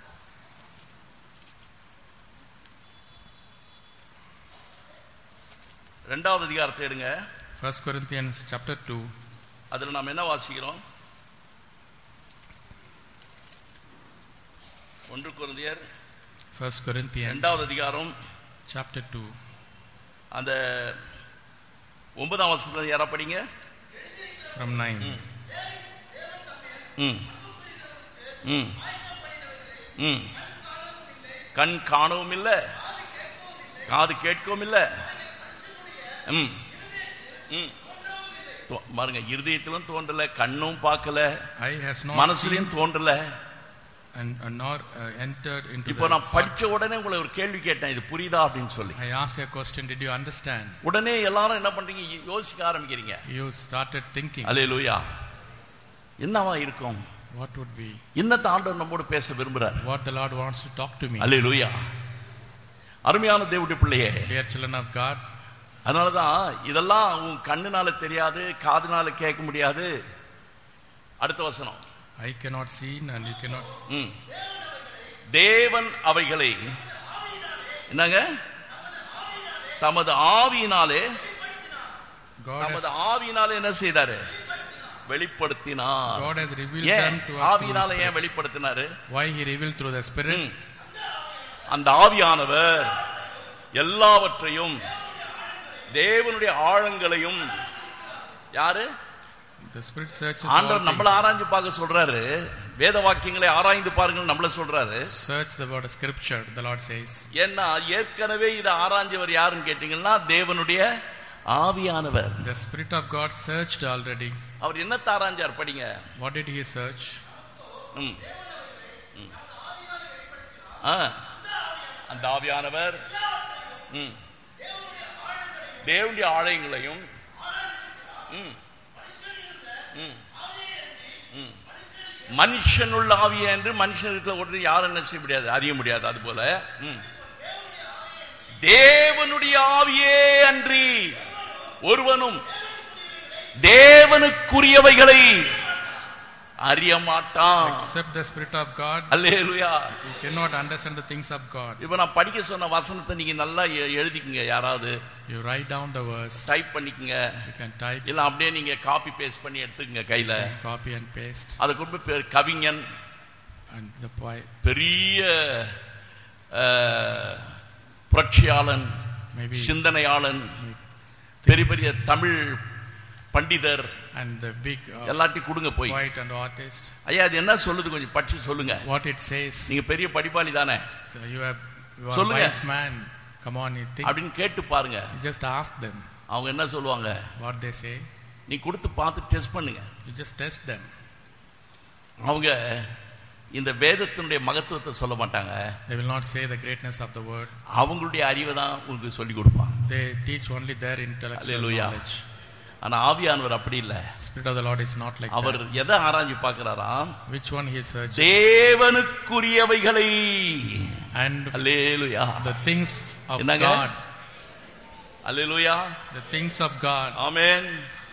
2வது அதிகாரத்தை எடுங்க. 1 Corinthians chapter 2. அதுல நாம் என்ன வாசிக்கிறோம்? 1 கொரிந்தியர் 1 Corinthians 2வது அதிகாரம் chapter 2. அந்த 9ஆம் வசனத்துல யாரா படிங்க? From 9. கண் காணவும் இல்லை, காது கேட்கவும் இல்லை, பாருங்க, இருதயத்திலும் தோன்றல, கண்ணும் பார்க்கல, மனசுலயும் தோன்றல, nor entered into. இப்போ நான் படிச்ச உடனே உங்களை ஒரு கேள்வி கேட்டேன், இது புரியுதா அப்படின்னு சொல்லி. I asked a question, did you understand? உடனே எல்லாரும் என்ன பண்றீங்க? யோசிக்க ஆரம்பிக்கிறீங்க. You started thinking. அல்லேலூயா. என்னவா இருக்கும்? What would be? என்னத்த ஆண்டவர் நம்மோடு பேச விரும்புறார்? What the Lord wants to talk to me. அல்லேலூயா. அருமையான தேவனுடைய பிள்ளையே, Dear children of God, அதனாலதான் இதெல்லாம் உன் கண்ணுனால தெரியாது, காதுனால கேட்க முடியாது. அடுத்த வசனம், I cannot see and you cannot. தேவன் அவைகளை என்னங்க? தமது ஆவியினாலே, தமது ஆவியினாலே என்ன செய்தாரு? வெளிப்படுத்தினார். God has revealed them to us. ஆவியினால ஏன் வெளிப்படுத்தினாரு? Why he revealed through the Spirit? அந்த ஆவியானவர் எல்லாவற்றையும், தேவனுடைய ஆழங்களையும், யாரு? The Spirit searches. ஆண்டவர் நம்மள ஆராய்ந்து பார்க்க சொல்றாரு. வேத வாக்கியங்களை ஆராய்ந்து பாருங்கள் நம்மள சொல்றாரு. Search the word of scripture, the Lord says. ஏன்னா ஏற்கனவே இதை ஆராய்ஞ்சவர் யாருன்னு கேட்டீங்கன்னா, தேவனுடைய ஆவியானவர். The Spirit of God searched already. அவர் என்னத்தை ஆராய்ஞ்சார்? படிங்க. What did he search? அந்த ஆவியானவர் தேவனுடைய ஆலயங்களையும் மனுஷனுள்ள ஆவிய என்று மனுஷனுக்கு ஒன்று யாரும் என்ன செய்ய முடியாது, அறிய முடியாது. அது போல தேவனுடைய ஆவியே அன்றி ஒருவனும் தேவனுக்குரியவைகளை அறிய மாட்டான். Except the Spirit of God. Hallelujah. You cannot understand the things of God. இப்போ நான் படிக்க சொன்ன வசனத்தை நீங்க நல்லா எழுதிக்கங்க. யாராவது you write down the verse, type பண்ணிக்கங்க. you can type, இல்ல அப்படியே நீங்க காப்பி பேஸ்ட் பண்ணி எடுத்துக்கங்க கையில. copy and paste. அதுக்கு பேர் கவிஞன், and the poet, பெரிய புரட்சியாளன், maybe சிந்தனையாளன், பெரிய பெரிய தமிழ் பண்டிதர், and the big எல்லாத்தையும் கொடுங்க போய். poet and artist. ஐயா அது என்ன சொல்லுது கொஞ்சம் படிச்சு சொல்லுங்க. What it says. நீங்க பெரிய படிப்பாளி தானே, So you are a wise man. Come on, you think. அப்படின்னு கேட்டு பாருங்க. Just ask them. அவங்க என்ன சொல்லுவாங்க? What they say. நீ கொடுத்து பார்த்து டெஸ்ட் பண்ணுங்க. You just test them. அவங்க இந்த வேதத்தினுடைய மகத்துவத்தை சொல்ல மாட்டாங்க. They will not say the greatness of the word. அவங்களுடைய அறிவை தான் உங்களுக்கு சொல்லி கொடுப்பாங்க. They teach only their intellectual knowledge. ஆனா ஆவியானவர் அப்படி இல்ல. Spirit of the Lord is not like that. அவர் எதை ஆராய்ச்சி பார்க்கிறாரா? Which one he searches? தேவனுக்குரியவைகளை and hallelujah, the things of என்னங்க? God. Hallelujah. The things of God. ஆமென்.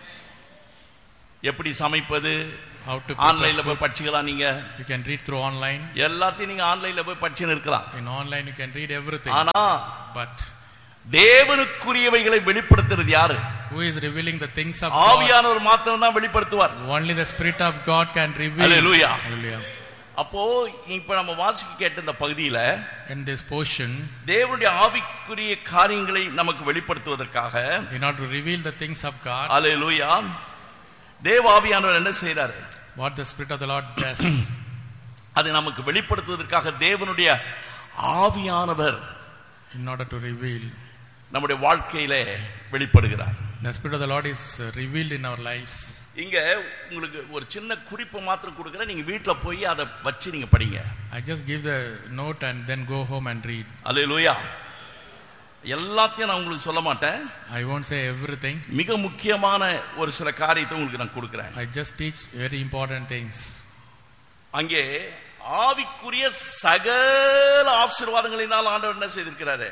எப்படி சமைப்பது? How to ஆன்லைன்ல போய் படிச்சுக்கலாம். நீங்க you can read through online. எல்லாத்தையும் நீங்க ஆன்லைன்ல போய் படிச்சுன்னு இருக்கலாம். In online you can read everything. ஆனா But தேவனுக்குரியவைகளை வெளிப்படுத்துறது யாரு? who is revealing the things of God? ஆவியானவர் மாத்திரம் தான் வெளிப்படுத்துவார். Only the Spirit of God can reveal. Hallelujah. Hallelujah. அப்போ இப்ப நம்ம வாசிக்க கேட்ட இந்த பகுதியில In this portion, தேவனுடைய ஆவிக்குரிய காரியங்களை நமக்கு வெளிப்படுத்துவதற்காக in order to reveal the things of God, அல்லேலூயா, தேவ ஆவியானவர் என்ன செய்றாரு? what the Spirit of the Lord does, அது நமக்கு வெளிப்படுத்துவதற்காக தேவனுடைய ஆவியானவர் in order to reveal, நம்முடைய வாழ்க்கையிலே வெளிப்படுகிறார். the Spirit of the Lord is revealed in our lives. இங்க உங்களுக்கு ஒரு சின்ன குறிப்பு மாத்திரம் கொடுக்கிறேன். நீங்க வீட்ல போய் அதை வச்சு நீங்க படிங்க. I just give the note and then go home and read. அல்லேலூயா. எல்லாத்தையும் நான் உங்களுக்கு சொல்ல மாட்டேன். I won't say everything. மிக முக்கியமான ஒரு சில காரியத்தை உங்களுக்கு நான் கொடுக்கிறேன். I just teach very important things. அங்கே ஆவிக்குரிய சகல ஆசீர்வாதங்களினால் ஆண்டவர் என்ன செய்திருக்கிறாரு?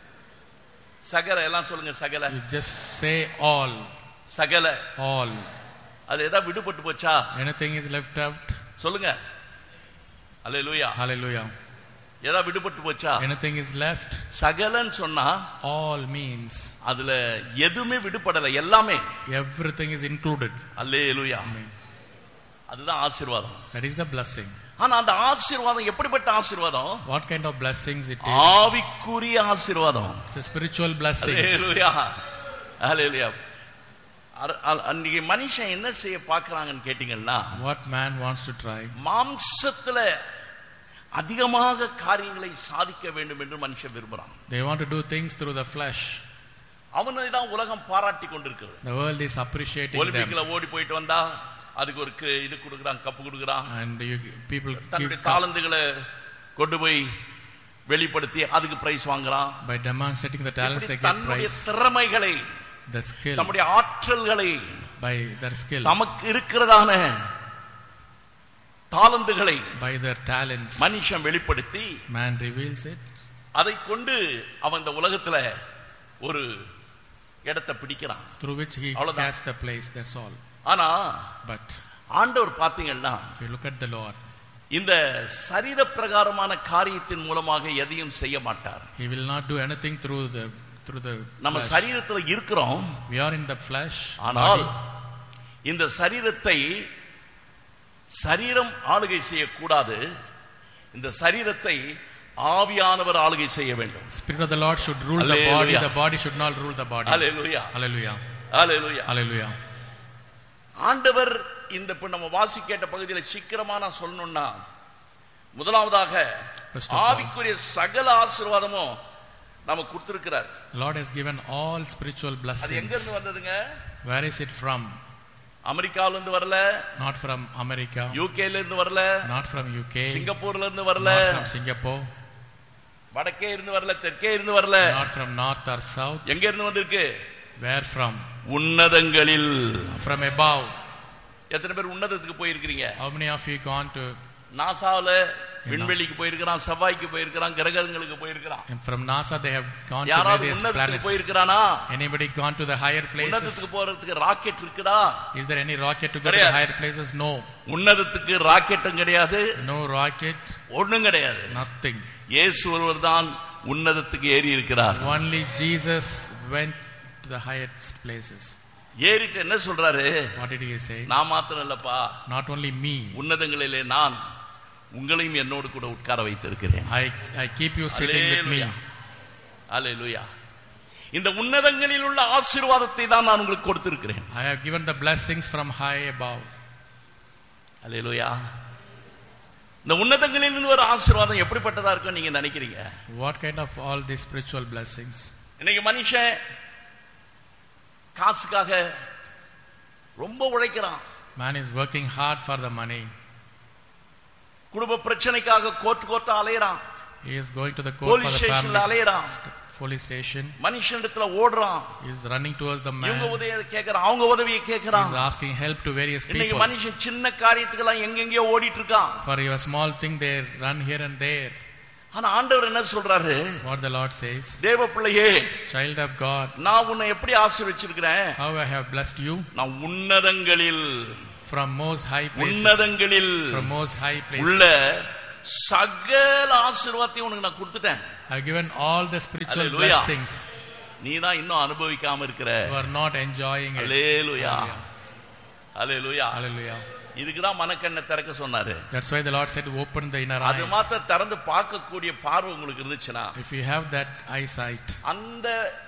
சகல எல்லாம் சொல்லுங்க. சகல. You just say all. சகல. All. அது ஏதாவது விடுபட்டு போச்சா? Anything is left out? சொல்லுங்க. அல்லேலூயா. Hallelujah. ஏதாவது விடுபட்டு போச்சா? Anything is left? சகலன்னு சொன்னா All means அதுல எதுவுமே விடுபடல, எல்லாமே. everything is included. Hallelujah. Amen. அதுதான் ஆசீர்வாதம். That is the blessing. ஆனா அந்த ஆசீர்வாதம் எப்படிப்பட்ட ஆசீர்வாதம்? What kind of blessings it is? ஆவிக்குரிய ஆசீர்வாதம். It's a spiritual blessing. அல்லேலூயா. அல்லேலூயா. அன்னைக்கு மனுஷன் என்ன செய்ய பார்க்கறாங்கன்னு கேட்டீங்கன்னா, What man wants to try? மாம்சத்துல அதிகமாக காரியங்களை சாதிக்க வேண்டும் என்று மனுஷன் விரும்புறான். They want to do things through the flesh. அவனை தான் உலகம் பாராட்டி கொண்டிருக்கிறது. The world is appreciating them. ஒலிம்பிக்ல ஓடி போயிட்டு வந்தா அதுக்கு ஒரு இது கொடுக்குறான், கப்பு கொடுக்குறான். And people தன்னுடைய தாளந்துகளை கொண்டு போய் வெளிப்படுத்தி அதுக்கு பிரைஸ் வாங்குறான். by demonstrating the talents they get தன்னுடைய prize. திறமைகளை, The skill, நம்முடைய ஆற்றல்களை, by their skill, நமக்கு இருக்கிறதான தாளந்துகளை, by their talents, மனுஷன் வெளிப்படுத்தி man reveals it. அதை கொண்டு அவன் இந்த உலகத்துல ஒரு இடத்தை பிடிக்கிறான். Through which he அவ்வளவுதான். has the place. That's all. ஆனா But ஆண்டவர் பாத்தீங்கன்னா, if you look at the Lord, இந்த சரீர பிரகாரமான காரியத்தின் மூலமாக எதையும் செய்ய மாட்டார். He will not do anything through the நம்ம flesh. சரீரத்துல இருக்கிறோம். We are in the flesh. ஆனால் body. இந்த சரீரத்தை சரீரம் ஆளுகை செய்யக்கூடாது. இந்த சரீரத்தை ஆவியானவர் ஆளுகை செய்ய வேண்டும். Spirit of the Lord should rule the body. The body should not rule the body. Hallelujah. Hallelujah. Hallelujah. Hallelujah. ஆண்டவர் இந்த இப்ப நம்ம வாசிக்கேட்ட பகுதியில் சீக்கிரமா நான் சொல்லணும்னா, முதலாவதாக First of all, ஆவிக்குரிய சகல ஆசீர்வாதமும் நமக்கு கொடுத்திருக்கிறார். the Lord has given all spiritual அது blessings. எங்க இருந்து வந்ததுங்க? Where is it from? அமெரிக்கால இருந்து வரல, Not from America. யூகேல இருந்து வரல, Not from UK. சிங்கப்பூர்ல இருந்து வரல, Not from Singapore. வடக்கே இருந்து வரல, தெற்கே இருந்து வரல. Not from north or south. எங்க இருந்து வந்திருக்கு? Where from? உன்னதங்களில். From above. எத்தனை பேர் உன்னதத்துக்கு போயிருக்கீங்க? How many of you gone to நாசால விண்வெளிக்கு போயிருக்கிறான், செவ்வாய்க்கு போயிருக்கிறான், கிரகங்களுக்கு போயிருக்கிறான். and from NASA they have gone to யாராவது various உன்னதத்துக்கு planets. போயிருக்கிறானா? Anybody gone to the higher உன்னதத்துக்கு places? போறதுக்கு ராக்கெட் இருக்குதா? Is there any rocket to go to the கிடையாது. higher places? No. உன்னதத்துக்கு ராக்கெட்டும் கிடையாது, No rocket. ஒண்ணும் கிடையாது. Nothing. இயேசு ஒருவர் தான் உன்னதத்துக்கு ஏறி இருக்கிறார். Only Jesus went to the highest places. ஏறிட்டு என்ன சொல்றாரு? What did he say? நான் மாத்திரம் இல்லப்பா, Not only me. உன்னதங்களிலே நான் உங்களையும் என்னோடு கூட உட்கார வைத்திருக்கிறேன். I keep you sitting with me. அல்லேலூயா. இந்த உன்னதங்களில் உள்ள ஆசீர்வாதத்தை தான் நான் உங்களுக்கு கொடுத்திருக்கிறேன். I have given the blessings from high above. அல்லேலூயா. இந்த உன்னதங்களில் இருந்து ஒரு ஆசீர்வாதம் எப்படிப்பட்டதா இருக்கும் நீங்க நினைக்கிறீங்க? What kind of all these spiritual blessings? இன்னைக்கு மனுஷன் காசுக்காக ரொம்ப உழைக்கிறான். Man is working hard for the money. குடும்ப பிரச்சனைக்காக court அலையறான். He is going to the court police for the ஸ்டேஷன்ல family. அலையறான். Police station. மனுஷனிடத்துல ஓடுறான். He is running towards the man. இவங்க உதவியை கேக்குறான், அவங்க உதவியை He கேக்குறான். is asking help to various இன்னைக்கு people. மனுஷன் சின்ன காரியத்துக்கெல்லாம் எங்கெங்கயோ ஓடிட்டு இருக்கான். For a small thing they run here and there. ஆனா ஆண்டவர் என்ன சொல்றாரு? What the Lord says, தேவ பிள்ளையே, child of God, நான் உன்னை எப்படி ஆசீர்வதிச்சிருக்கிறேன்? how I have blessed you நான் உன்னதங்களில், from most high places, உன்னதங்களில் from most high places உள்ள சகல ஆசீர்வாதத்தையும் உனக்கு நான் கொடுத்துட்டேன். I have given all the spiritual Hallelujah. blessings. நீ தான் இன்னும் அனுபவிக்காம இருக்கிற. You are not enjoying it. Hallelujah, hallelujah. Hallelujah. இதுக்கு தான் மனக்கண்ணை திறக்க சொன்னாரு. That's why the Lord said to open the inner அது eyes. மாத்த திறந்து பார்க்கக்கூடிய பார்வை உங்களுக்கு இருந்துச்சுன்னா, If you have that eyesight, அந்த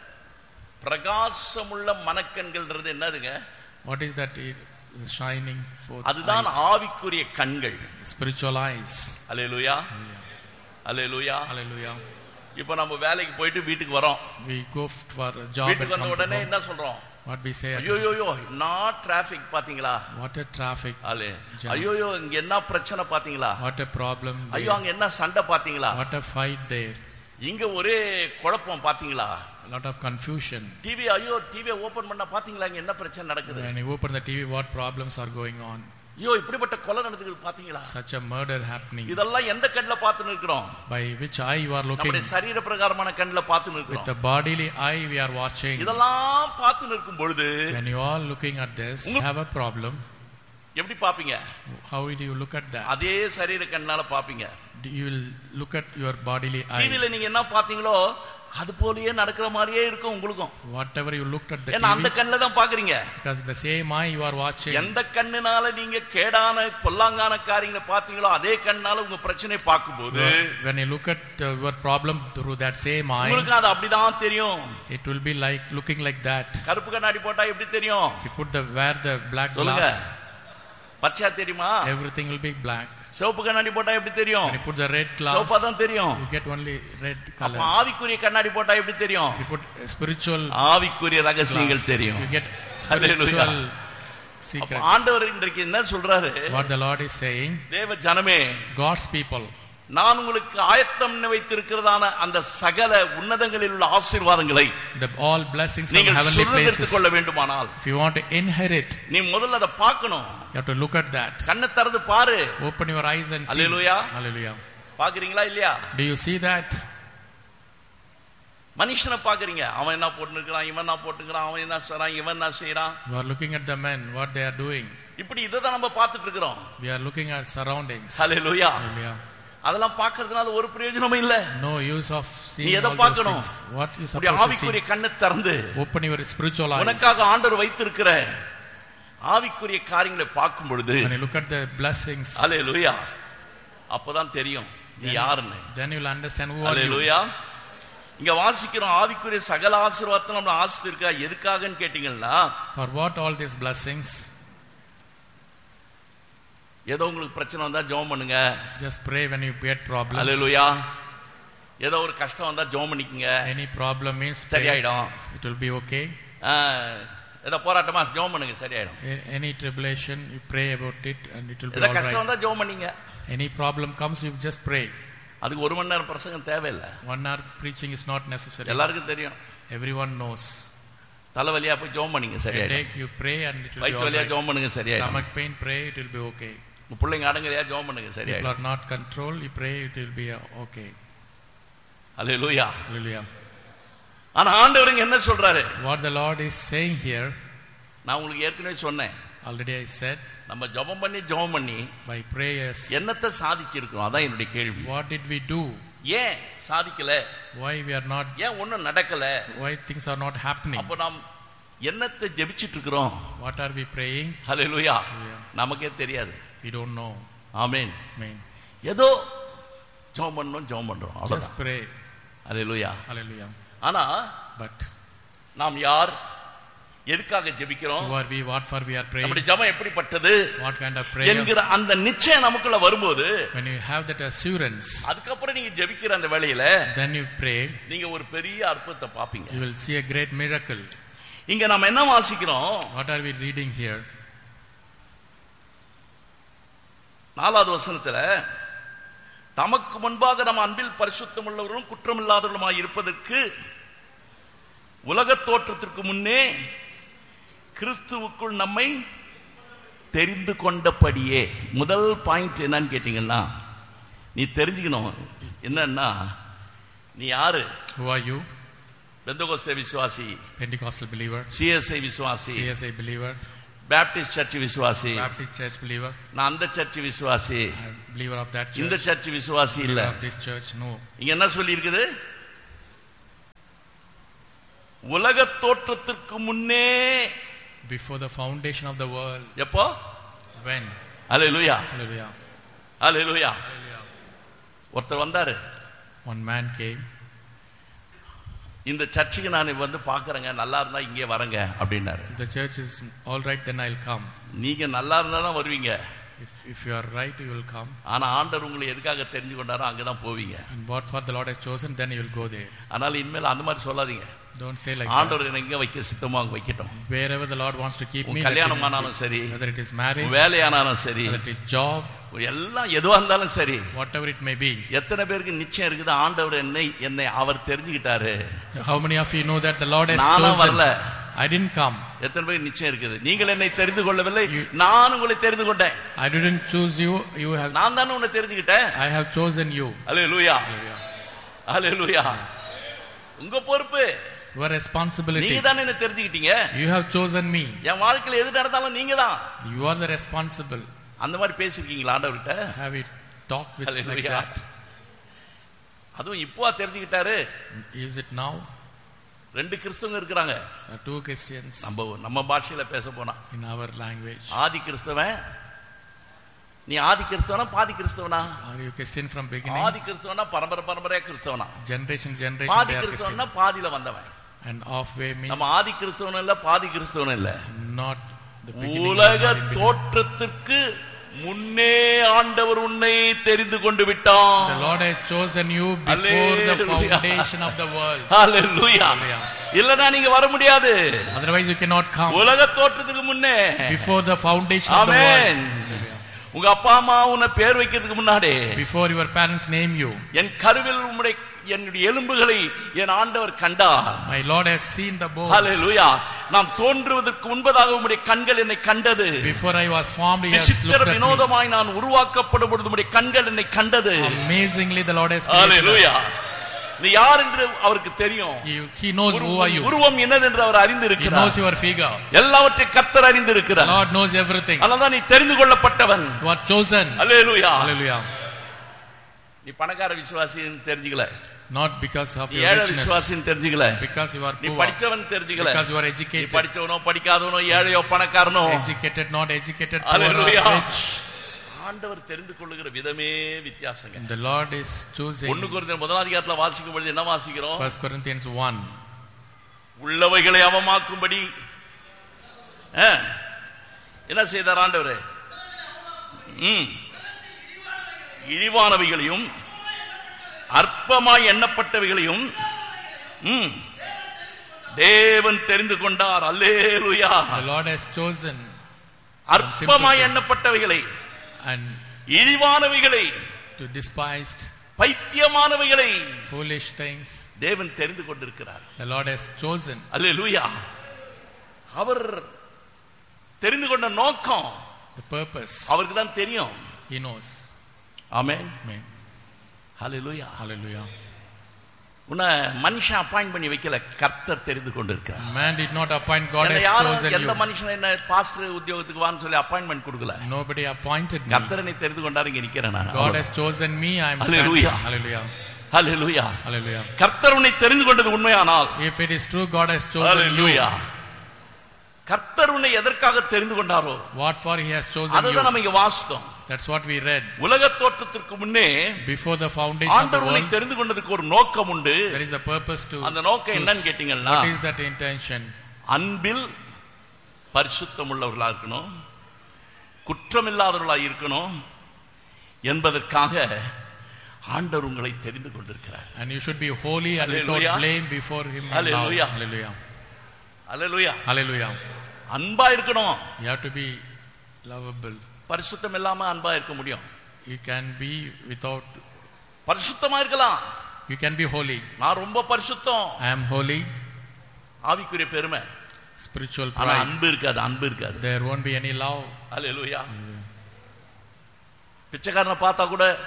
பிரகாசமுள்ள மனக்கண்கள்ன்றது என்னதுங்க? what is that? The shining forth அதுதான் eyes. ஆவிக்குரிய கண்கள். Spiritual eyes. அல்லேலூயா, அல்லேலூயா. Hallelujah. இப்போ நம்ம வேலைக்கு போயிட்டு வீட்டுக்கு வரோம். We go for a job and வீட்டுக்கு வந்த come to உடனே home. என்ன சொல்றோம்? What we say? ஐயோயோ நான் டிராபிக் பாத்தீங்களா? What a traffic. ஐயோயோ இங்க என்ன பிரச்சனை பாத்தீங்களா? What a problem. ஐயோ அங்க என்ன சண்டை பாத்தீங்களா? What a fight there. இங்க ஒரே குழப்பம் பாத்தீங்களா? A lot of confusion. TV, ஐயோ டிவியை ஓபன் பண்ணா பாத்தீங்களா இங்க என்ன பிரச்சனை நடக்குது? When you open the TV, what problems are going on? ஐயோ இப்படிப்பட்ட கொலை நடக்குது பாத்தீங்களா? Such a murder happening. இதெல்லாம் எந்த கண்ணுல பார்த்து நிக்கிறோம்? By which eye you are looking? நம்முடைய சரீர பிரகாரமான கண்ணுல பார்த்து நிக்கிறோம். With the bodily eye we are watching. இதெல்லாம் பார்த்து நிற்கும் பொழுது, when you are looking at this, you have a problem. எப்படி பாப்பீங்க? How will you look at that? அதே சரீர கண்ணால பாப்பீங்க. You will look at your bodily eye. டிவில நீங்க என்ன பாத்தீங்களோ அது போலயே நடக்கிற மாதிரியே இருக்கும் உங்களுக்கும். Whatever you looked at the ஏன்னா அந்த TV, கண்ணுல தான் பாக்குறீங்க. because the same eye you are watching. எந்த கண்ணுனால நீங்க கேடான பொல்லாங்கான காரியங்களை பாத்தீங்களோ அதே கண்ணால உங்க பிரச்சனை பார்க்கும்போது, when you look at your problem through that same eye, உங்களுக்கு அது அப்படிதான் தெரியும். it will be like looking like that. கருப்பு கண்ணாடி போட்டா எப்படி தெரியும்? If you put wear the black சொல்லுங்க. glass, பச்சையா தெரியுமா? everything will be black. சிவப்பு கண்ணாடி போட்டா எப்படி தெரியும்? When you put the red glass, சிவப்பா தான் தெரியும். you get only red அப்ப colors. ஆவிக்குரிய கண்ணாடி போட்டா எப்படி தெரியும்? If you put spiritual ஆவிக்குரிய ரகசியங்கள் glass, தெரியும். you get spiritual secrets. ஆண்டவர் இன்றைக்கு என்ன சொல்றாரு? What the Lord is saying, தேவ ஜனமே, God's people, நான் உங்களுக்கு ஆயத்தம் வைத்திருக்கிறதான அந்த சகல உன்னதங்களில் உள்ள ஆசீர்வாதங்களை all blessings from நீங்கள் heavenly சுதந்தரித்துக் places, கொள்ள வேண்டுமானால், if you want to inherit, நீ முதல்ல அதை பார்க்கணும். you have to look at that. கண்ணை திறந்து பாரு. Open your eyes and see. Hallelujah. Hallelujah. பாக்குறீங்களா இல்லையா? Do you see that? மனுஷனை பாக்குறீங்க, அவன் என்ன போட்டுக்கிறான், இவன் என்ன போட்டுக்கிறான், அவன் என்ன செய்றான், இவன் என்ன செய்றான். You are looking at the men, what they are doing. இப்படி இதை தான் நம்ம பார்த்துட்டு இருக்கிறோம். We are looking at surroundings. Hallelujah. Hallelujah. அதெல்லாம் பார்க்கிறதுனால ஒரு பிரயோஜனமும் இல்ல. No use of seeing நீ எதை all those பார்க்கணும்? things. What you உடைய supposed to ஆவிக்குரிய see? கண்ணை திறந்து Open your spiritual eyes. உனக்காக ஆண்டவர் வைத்திருக்கிற ஆவிக்குரிய காரியங்களை பார்க்கும் பொழுது, When you look at the blessings, ஹல்லேலூயா, அப்பதான் தெரியும் நீ யாருன்னு. then you will understand who are you. ஹல்லேலூயா. இங்க வாசிக்கிறோம், ஆவிக்குரிய சகல ஆசீர்வாதத்தை நம்ம ஆசிர்வதிக்கா எதுக்காகன்னு கேட்டீங்கன்னா, For what all these blessings? ஏதோ உங்களுக்கு பிரச்சனை வந்தா ஜெபம் பண்ணுங்க. Just pray when you get problems. ஹல்லேலூயா. ஏதோ ஒரு கஷ்டம் வந்தா ஜெபம் பண்ணிக்கங்க. Any problem means சரியாயிடும். it will be okay. ஏதோ போராட்டமா ஜெபம் பண்ணுங்க, சரியாயிடும். Any tribulation, you pray about it and it will be ஏதோ all கஷ்டம் right. வந்தா ஜெபம் பண்ணீங்க. Any problem comes, you just pray. அதுக்கு 1 மணி நேரம் பிரசங்கம் தேவையில்லை. 1 hour preaching is not necessary. எல்லாருக்கும் தெரியும். Everyone knows. தலைவலியா போய் ஜெபம் பண்ணீங்க, சரியாயிடும். Headache, you pray and it will be வயிற்று all வலியா right. ஜெபம் பண்ணுங்க, சரியாயிடும். Stomach pain, pray, it will be okay. உங்க பிள்ளைங்க அடங்கலையா ஜெபம் பண்ணுங்க, People சரியாயிடும். are not controlled, you pray, it will be okay. Hallelujah. Hallelujah. ஆனா ஆண்டவர் என்ன சொல்றாரு? What the Lord is saying here, நான் உங்களுக்கு ஏற்கனவே சொன்னேன், already I said, நம்ம ஜெபம் பண்ணி by prayers, என்னத்தை சாதிச்சிருக்கிறோம்? அதான் என்னுடைய கேள்வி. what did we do? ஏன் சாதிக்கல? Why we are not, ஏன் ஒண்ணும் நடக்கல? why things are not happening? அப்ப நாம் என்னத்தை ஜெபிச்சிட்டு இருக்கிறோம்? What are we praying? Hallelujah. Hallelujah. நமக்கே தெரியாது. We don't know. Amen. Amen. ஏதோ ஜெபம் பண்றோம் Just அவ்வளவுதான். pray. ஹல்லேலூயா. Hallelujah. ஆனா But நாம் யார், எதுக்காக ஜெபிக்கிறோம், who are we? What for we are praying? நம்முடைய ஜெபம் எப்படிப்பட்டது What kind of prayer? என்கிற அந்த நிச்சயம் நமக்குள்ள வரும்போது, When you have that assurance, அதுக்கப்புறம் நீங்க ஜெபிக்கிற அந்த வேளையில then you pray, நீங்க ஒரு பெரிய அற்புதத்தை பாப்பீங்க. you will see a great miracle. இங்க நம்ம என்ன வாசிக்கிறோம்? What are we reading here? 4வது வசனத்துல, தமக்கு முன்பாக நம்ம அன்பில் பரிசுத்தம் உள்ளவர்களும் குற்றமில்லாதவர்களுமாய் இருப்பதற்கு உலக தோற்றத்திற்கு முன்னே கிறிஸ்துவுக்குள் நம்மை தெரிந்து கொண்டபடியே. முதல் பாயிண்ட் என்னன்னு கேட்டீங்கன்னா, நீ தெரிஞ்சுக்கணும் என்னன்னா, நீ யாரு? Who are you? பெந்தகோஸ்தே விசுவாசி, Pentecostal believer, சிஎஸ்ஐ விசுவாசி, CSI believer, பேப்டிஸ்ட் சர்ச் விசுவாசி, Baptist church believer, நான் அந்த சர்ச் விசுவாசி, believer of that இந்த church, சர்ச் விசுவாசி இல்ல. believer of this church. No. இங்க என்ன சொல்லி இருக்குது? உலக தோற்றத்திற்கு முன்னே, Before the foundation of the world. எப்போ? When? Hallelujah, Hallelujah. Hallelujah. Hallelujah. ஒருத்தர் வந்தாரு, One man came. இந்த சர்ச்சுக்கு நான் வந்து பாக்குறேங்க, நல்லா இருந்தா இங்கே வரங்க அப்படின்னாரு. The church is all right, then I'll come. நீங்க நல்லா இருந்தா தான் வருவீங்க. If you are right, you will come. ஆனா ஆண்டவர் உங்களை எதுக்காக தெரிஞ்சு கொண்டாரோ அங்கதான் போவீங்க. And what for the Lord has chosen, then you will go there. அதனால இனிமேல் அந்த மாதிரி சொல்லாதீங்க. Don't say like that. ஆண்டவர் என்ன எங்க வைக்க சித்தமா அங்க வைக்கட்டும். Wherever the Lord wants to keep me, கல்யாணம் ஆனாலும் சரி, whether it is marriage, வேலையானாலும் சரி, whether it is job, எல்லாம் எதுவா இருந்தாலும் சரி, whatever it may be. எத்தனை பேருக்கு நிச்சயம் இருக்குது ஆண்டவர் என்னை அவர் தெரிஞ்சுக்கிட்டாரு? How many of you know that the Lord has நானும் chosen? வரல, I didn't come. எத்தனை பேருக்கு நிச்சயம் இருக்குது? நீங்கள் என்னை தெரிந்து கொள்ளவில்லை, நான் உங்களை தெரிந்து கொண்டேன். I didn't choose you, you have. நான் தானே உன்னை தெரிஞ்சுக்கிட்டேன். I have chosen you. அல்லேலூயா, அல்லேலூயா. உங்க பொறுப்பு, Your responsibility. நீங்க தானே என்ன தெரிஞ்சுக்கிட்டீங்க. You have chosen me. என் வாழ்க்கையில எது நடந்தாலும் நீங்க தான். You are the responsible. அந்த மாதிரி பேசிருக்கீங்களா ஆண்டவர்கிட்ட? Have you talked with like that? அதுவும் இப்போ தெரிஞ்சுக்கிட்டாரு. Is it now? ரெண்டு கிறிஸ்தவங்க இருக்கிறாங்க. Two Christians. நம்ம பாஷையில பேச போனா, in our language. ஆதி கிறிஸ்தவன். நீ ஆதி கிறிஸ்தவனா பாதி கிறிஸ்தவனா? Are you Christian from beginning? ஆதி கிறிஸ்தவனா பரம்பரையா கிறிஸ்தவனா? Generation பாதி கிறிஸ்தவனா பாதியில வந்தவன். And halfway means நம்ம ஆதி கிறிஸ்தவன் இல்ல, பாதி கிறிஸ்தவன் இல்ல. not the beginning. உலக தோற்றத்திற்கு முன்னே ஆண்டவர் உன்னை தெரிந்து கொண்டு விட்டார். The Lord has chosen you before the foundation of the world. Hallelujah. இல்லனா நீங்க வர முடியாது. Otherwise you cannot come. உலக தோற்றத்துக்கு முன்னே, before the foundation of the world. உங்க அப்பா அம்மா உன்னை பேர் வைக்கிறதுக்கு முன்னாடி, before your parents name you, என் கருவில் என்னுடைய எலும்புகளை என் ஆண்டவர் கண்டார். My Lord has seen the bones. Hallelujah. நான் தோன்றுவதற்கு முன்பதாக உம்முடைய கண்கள் என்னை கண்டது. Before I was formed, He has looked at me. வினோதமாய் நான் உருவாக்கப்படும் பொழுது உம்முடைய கண்கள் என்னை கண்டது. Amazingly the Lord has created. Hallelujah. நீ யார் என்று அவருக்கு தெரியும். He knows who are you. உருவம் என்னது என்று அவர் அறிந்திருக்கிறார். He knows your figure. எல்லாவற்றையும் கர்த்தர் அறிந்திருக்கிறார். Lord knows everything. அதனால்தான் நீ தெரிந்து கொள்ளப்பட்டவன். You are chosen. Hallelujah. Hallelujah. நீ பணக்கார விசுவாசின்னு தெரிஞ்சுக்கல. Not because of your ஏழை richness. விசுவாசின்னு தெரிஞ்சுக்கல. Because you are நீ poor. படிச்சவன் தெரிஞ்சுக்கல. Because you are நீ educated. படிச்சவனோ படிக்காதவனோ ஏழையோ பணக்காரனோ, Educated, not educated, poor or Hallelujah. rich. ஆண்டவர் தெரிந்து கொள்ளுகிற விதமே வித்தியாசங்க. The Lord is choosing. 1 கொரிந்தியர் 1 அதிகாரத்துல வாசிக்கும் பொழுது என்ன வாசிக்கிறோம்? 1 Corinthians 1. உள்ளவைகளை அவமாக்கும்படி என்ன செய்தார் ஆண்டவர்? இழிவானவைகளையும் அற்பமாய் எண்ணப்பட்டவைகளையும் தேவன் தெரிந்து கொண்டார். அல்லேலூயா. The Lord has chosen அற்பமாய் எண்ணப்பட்டவைகளை, and இழிவானவைகளை, to despised, பைத்தியமானவைகளை, foolish things, தேவன் தெரிந்து கொண்டிருக்கிறார். the Lord has chosen. அல்லேலூயா. அவர் தெரிந்து கொண்ட நோக்கம், the purpose, அவருக்கு தான் தெரியும். He knows. Amen. Amen. Hallelujah. Hallelujah. உன்னை மனுஷன் அப்பாயிண்ட் பண்ணி வைக்கல, கர்த்தர் தெரிந்து கொண்டிருக்கிறார். Man did not appoint, God has chosen you. எந்த மனுஷன் என்ன பாஸ்டர் உத்தியோகத்துக்கு வான்னு சொல்லி அப்பாயின்ட்மென்ட் கொடுக்கல. Nobody appointed me. கர்த்தர் என்னை தெரிந்து கொண்டார், இங்க நிக்கிறேன் நான். God has chosen me, I am Hallelujah. standing. Hallelujah. Hallelujah. Hallelujah. கர்த்தர் உன்னை தெரிந்து கொண்டது உண்மையானால், If it is true, God has chosen Hallelujah. you. கர்த்தர் உன்னை எதற்காக தெரிந்து கொண்டாரோ What for He has chosen அதுதான் you. நம்ம இங்க வாசித்தோம். That's what we read. உலக தோற்றத்திற்கு முன்னே Before the foundation of the ஆண்டவர் உன்னை world, தெரிந்து கொண்டதுக்கு ஒரு நோக்கம் உண்டு. there is a purpose to அந்த நோக்கம் choose. என்னன்னு கேட்டீங்கன்னா, What is that intention? அன்பில் பரிசுத்தம் உள்ளவர்களா இருக்கணும், குற்றமில்லாதவர்களா இருக்கணும் என்பதற்காக ஆண்டவர் உங்களை தெரிந்து கொண்டிருக்கிறார். And you should be holy and Hallelujah. without blame before Him. Hallelujah. Hallelujah. Hallelujah. Hallelujah. அன்பா இருக்கணும். You have to be lovable. பரிசுத்தம் இல்லாம அன்பா இருக்க முடியும்? You can be without. பரிசுத்தமா இருக்கலாம். You can be holy. நான் ரொம்ப பரிசுத்தம், I am holy. ஆவிக்குரிய பெருமை. Spiritual ஆனா pride. அன்பு இருக்காது, அன்பு இருக்காது. There won't be any love. அல்லேலூயா. பிச்சைக்காரனை பார்த்தா கூட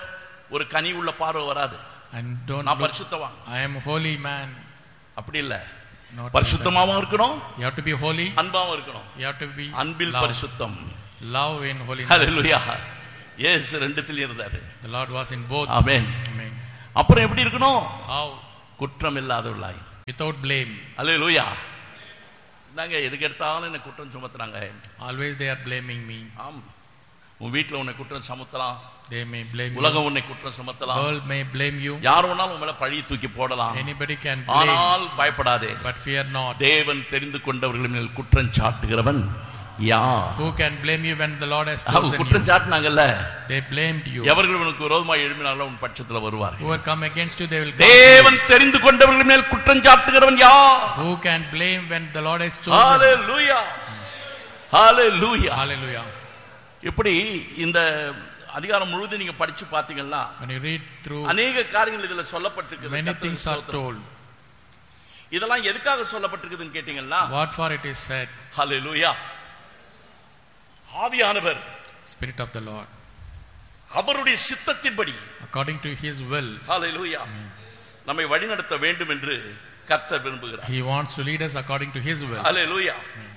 ஒரு கனி உள்ள பார்வை வராது. And don't நான் look, பரிசுத்தவான், I am a holy man. அப்படி இல்ல. Not பரிசுத்தமாவும் இருக்கணும், you have to be holy, அன்பாவும் இருக்கணும். you have to be Anbil love. பரிசுத்தம். Love in holiness. ஹalleluya. இயேசு ரெண்டுத்தில இருந்தாரு. The Lord was in both. Amen. Amen. அப்புறம் எப்படி இருக்கணும்? How? குற்றம் இல்லாதவளாய். Without blame. ஹalleluya. நாங்க எதுக்கு எடுத்தாலும் என்ன குற்றம் சுமத்துறாங்க. Always they are blaming me. ஆம். உன் வீட்ல உன்னை குற்றம் சுமத்தலாம். They may blame you. உலகம் உன்னை குற்றம் சுமத்தலாம். World may blame you. யார் வேணாலும் உன் மேல பழி தூக்கி போடலாம். Anybody can blame. ஆனால் பயப்படாதே. But fear not. தேவன் தெரிந்து கொண்டவர்கள் மேல் குற்றம் சாட்டுகிறவன் யார்? Who can blame you when the Lord has chosen you? குற்றம் சாட்டினாங்கல்ல, They blamed you. எவர்கள் உனக்கு விரோதமாக எழும்பினாலும் உன் பட்சத்துல வருவார்கள். Who come against you, they will come. தேவன் தெரிந்து கொண்டவர்கள் மேல் குற்றம் சாட்டுகிறவன் யார்? Who can blame when the Lord has chosen? Hallelujah. Hallelujah. Hallelujah. இப்படி இந்த அதிகாரம் முழுவதும் நீங்க படிச்சு பாத்தீங்கன்னா When you read through, அநேக காரியங்கள் இதுல சொல்லப்பட்டிருக்கு. many things are told. இதெல்லாம் எதுக்காக சொல்லப்பட்டிருக்குதுன்னு கேட்டீங்கன்னா, What for it is said. ஹalleluya. ஆவியானவர், Spirit of the Lord, அவருடைய சித்தத்தின்படி, according to His will, ஹalleluya, நம்மை வழிநடத்த வேண்டும் என்று கர்த்தர் விரும்புகிறார். He wants to lead us according to His will. ஹalleluya.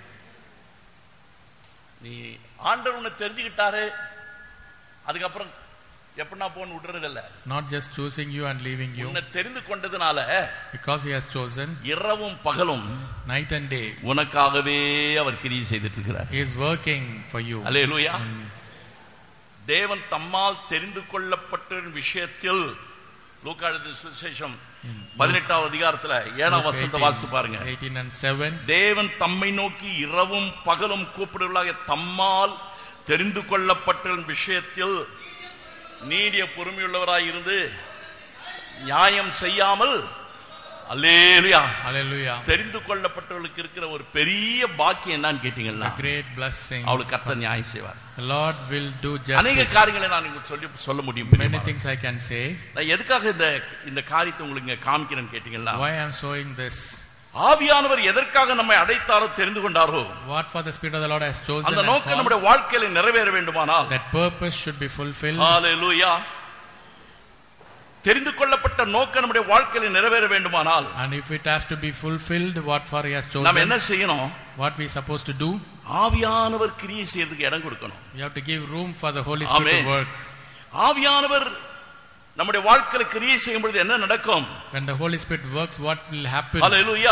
நீ ஆண்டவர் உன்னை தெரிஞ்சுக்கிட்டாரு, அதுக்கப்புறம் எப்படின்னா போன்னு விடுறதில்ல. Not just choosing you and leaving you. உன்னை தெரிந்து கொண்டதுனால, Because He has chosen, இரவும் பகலும் night and day, உனக்காகவே அவர் கிரியை செய்துட்டு இருக்கிறார். He is working for you. ஹalleluya. தேவன் தம்மால் தெரிந்து கொள்ளப்பட்ட விஷயத்தில் லூக்கா எழுதின சுவிசேஷம் 18வது அதிகாரத்துல 7ஆம் வசனத்தை வாசித்து பாருங்க. 18 and 7. தேவன் தம்மை நோக்கி இரவும் பகலும் கூப்பிடுவதாக தம்மால் தெரிந்து கொள்ளப்பட்ட விஷயத்தில் நீடிய பொறுமையுள்ளவராய் இருந்து நியாயம் செய்யாமல், அல்லேலூயா, Hallelujah. தெரிந்து கொள்ளப்பட்டவர்களுக்கு இருக்கிற ஒரு பெரிய பாக்கியம் என்னன்னு கேட்டீங்கன்னா, A great blessing. அவளுக்கு கர்த்தர் நியாயம் செய்வார். The Lord will do அநேக justice. காரியங்களை நான் உங்களுக்கு சொல்ல முடியும். Many things I can say. நான் எதுக்காக இந்த காரியத்தை உங்களுக்கு காமிக்கிறேன்னு கேட்டீங்கன்னா, Why I am showing this? ஆவியானவர் எதற்காக நம்மை அழைத்தாரோ தெரிந்து கொண்டாரோ, What for the Spirit of the Lord has chosen அந்த and நோக்கம் called, நம்முடைய வாழ்க்கையில நிறைவேற வேண்டுமானால், that purpose should be fulfilled. ஹalleluya, தெரிந்து கொள்ளப்பட்ட நோக்கம் நம்முடைய வாழ்க்கையில நிறைவேற வேண்டுமானால், And if it has to be fulfilled, what for He has நாம் என்ன chosen, செய்யணும்? what we supposed to do? ஆவியானவர் கிரியை செய்யறதுக்கு இடம் கொடுக்கணும். We have to give room for the Holy Spirit Amen. to work. ஆவியானவர் நம்முடைய வாழ்க்கையில கிரியை செய்யும் பொழுது என்ன நடக்கும்? When the Holy Spirit works, what will happen? ஹalleluya.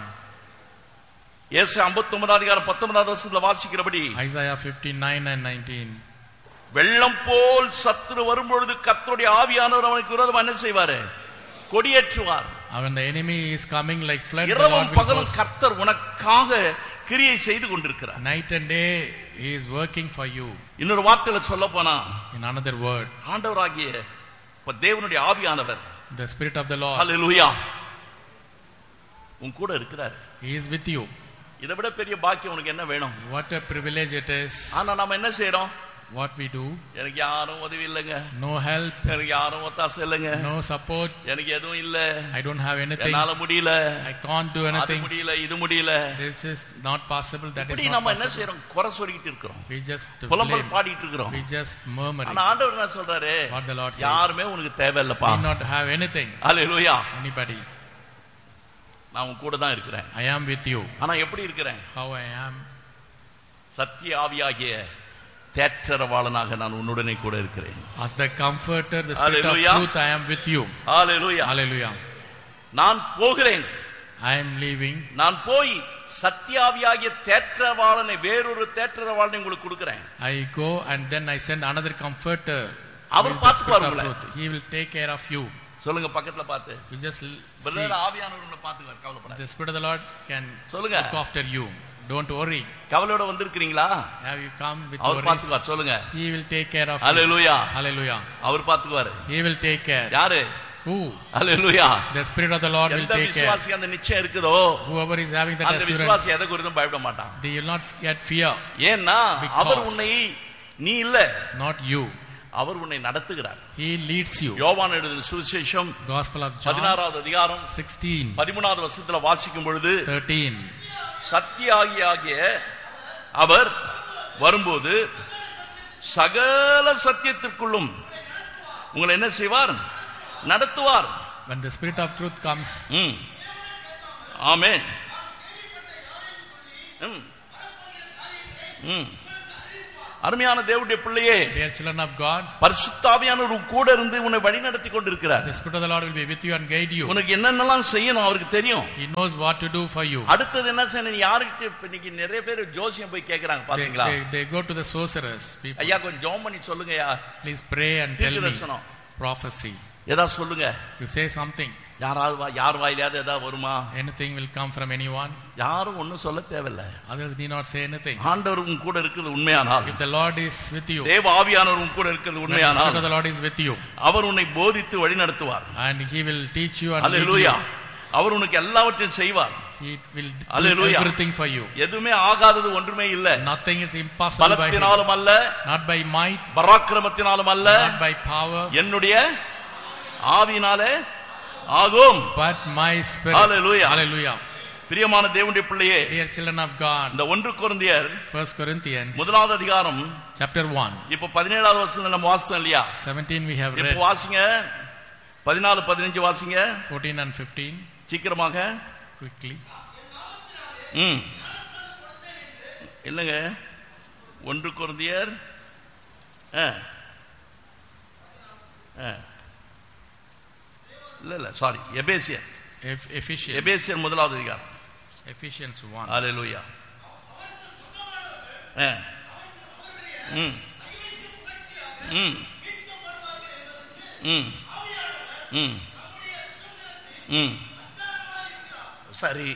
ஏசாயா 59 அதிகாரம் 19வது வசனத்துல வாசிக்கிறபடி, Isaiah 59 and 19. வெள்ளம் போல் சத்துரு வரும்பொழுது கர்த்தருடைய ஆவியானவர் அவனுக்கு விரோதமா என்ன செய்வாரு? கொடியேற்றுவார். When the enemy is coming like flood, the இரவும் Lord will பகலும் cause- கர்த்தர் உனக்காக கிரியை செய்து கொண்டிருக்கிறார். night and day He is working for you. இன்னொரு வார்த்தையில சொல்ல போனா, In another word, ஆண்டவராகிய இப்ப தேவனுடைய ஆவியானவர், the Spirit of the Lord, ஹalleluya, உன் கூட இருக்கிறார். He is with you. இதை விட பெரிய பாக்கியம் உனக்கு என்ன வேணும்? What a privilege it is. ஆனா நாம என்ன செய்யறோம்? What we do, எனக்கு யாரும் உதவி இல்லைங்க, no help, எனக்கு யாரும் ஒத்தாசை இல்லைங்க, no support, எனக்கு எதுவும் இல்ல, I don't have anything, என்னால முடியல, I can't do அது anything, முடியல, இது முடியல, this is not possible, that இப்படி is not நம்ம என்ன possible. செய்யறோம்? குறை சொல்லிட்டு இருக்கிறோம், We just புலம்பல் blame, பாடிட்டு இருக்கிறோம். we just murmur. ஆனா ஆண்டவர் என்ன சொல்றாரு? What the Lord says, யாருமே உனக்கு தேவையில்லப்பா. we not have anything, hallelujah. anybody. நான் உன் கூட தான் இருக்கிறேன். I am with you. ஆனா எப்படி இருக்கிறேன்? How I am? சத்திய ஆவியாகிய தேற்றரவாளனாக நான் உன்னுடனே கூட இருக்கிறேன். As the comforter, the Spirit Hallelujah. of truth, I am with you. Hallelujah. Hallelujah. நான் போகிறேன், I am leaving. நான் போய் சத்தியாவியாகிய தேற்றரவாளனை, வேறொரு தேற்றரவாளனை உங்களுக்கு கொடுக்கிறேன். I go and then I send another comforter. Our who is the பார்த்துக்குவார் Spirit of உங்களை. truth. He will take care of you. சொல்லுங்க பக்கத்துல பார்த்து, You just see. பிரதர் ஆவியானவர் உன்னை பார்த்துக்குவார், கவலைப்படாத. The Spirit of the Lord can சொல்லுங்க. look after you. Don't worry. கவலையோட வந்திருக்கீங்களா? Have you come with our worries? பார்த்துக்குவார். சொல்லுங்க. He will take care of you. Hallelujah. Hallelujah. Our பார்த்துக்குவார். He will take care. யாரு? Who? Hallelujah. The Spirit of the Lord will எந்த take care. விசுவாசி அந்த நிச்சயம் இருக்குதோ, Whoever is having that அந்த assurance, விசுவாசி எதை குறித்தும் பயப்பட மாட்டான். they will not get fear. ஏன்னா Because அவர் உன்னை, நீ இல்ல, Not you. அவர் உன்னை நடத்துகிறார். He leads you. யோவான் எழுதின சுவிசேஷம் Gospel of John 16வது அதிகாரம் 16, 13வது வசனத்துல வாசிக்கும் பொழுது, 13. சத்தியாகிய அவர் வரும்போது சகல சத்தியத்திற்குள்ளும் உங்களை என்ன செய்வார்? நடத்துவார். When the Spirit of truth comes, ஆமென். அருமையான தேவனுடைய பிள்ளையே, dear children of God, பரிசுத்த ஆவியானவர் கூட இருந்து உன்னை வழி நடத்தி கொண்டிருக்கிறார். the Spirit of the Lord will be with you and guide you. உனக்கு என்னென்னலாம் செய்யணும் அவருக்கு தெரியும். He knows what to do for you. அடுத்தது என்ன செய்யணும்? யார்கிட்ட இன்னைக்கு நிறைய பேர் ஜோசியம் போய் கேக்குறாங்க பாத்தீங்களா? They go to the sorcerers. ஐயா கொஞ்சம் ஜெபம் பண்ணி சொல்லுங்கயா. Please pray and tell me prophecy. ஏதா சொல்லுங்க. You say something. யார் வாயிலாவது ஏதா வருமா? Anything will come from anyone. யாரும் ஒண்ணும் சொல்ல தேவையில்லை. Others need not say anything. ஆண்டவரும் கூட இருக்குது உண்மையானால், if the Lord is with you, தேவ ஆவியானவரும் கூட இருக்குது உண்மையானால், the Lord is with you, அவர் உன்னை போதித்து வழி நடத்துவார். and he will teach you and ஹalleluya. அவர் உனக்கு எல்லாவற்றையும் செய்வார். he will do everything for you. எதுமே ஆகாதது ஒன்றுமே இல்ல. nothing is impossible by him. பலத்தினாலும் அல்ல, not by might, பராக்கிரமத்தினாலும் அல்ல, not by power, என்னுடைய ஆவியினாலே ஆகும். but my spirit. Hallelujah. Hallelujah. பிரியமான தேவனுடைய பிள்ளையே, dear children of God, இந்த 1 கொரிந்தியர் 1 Corinthians முதலாவது அதிகாரம் chapter 1, இப்போ 17வது வசனத்துல நம்ம வாசித்தோம் இல்லையா? 17 we have read. இப்போ வாசிங்க, 14 15 வாசிங்க. 14 and 15 சீக்கிரமாக, quickly. இல்லங்க, 1 கொரிந்தியர் இல்ல சாரி, எபேசியர் முதலாவது அதிகாரம், Ephesians 1. ஹalleluya. சரி.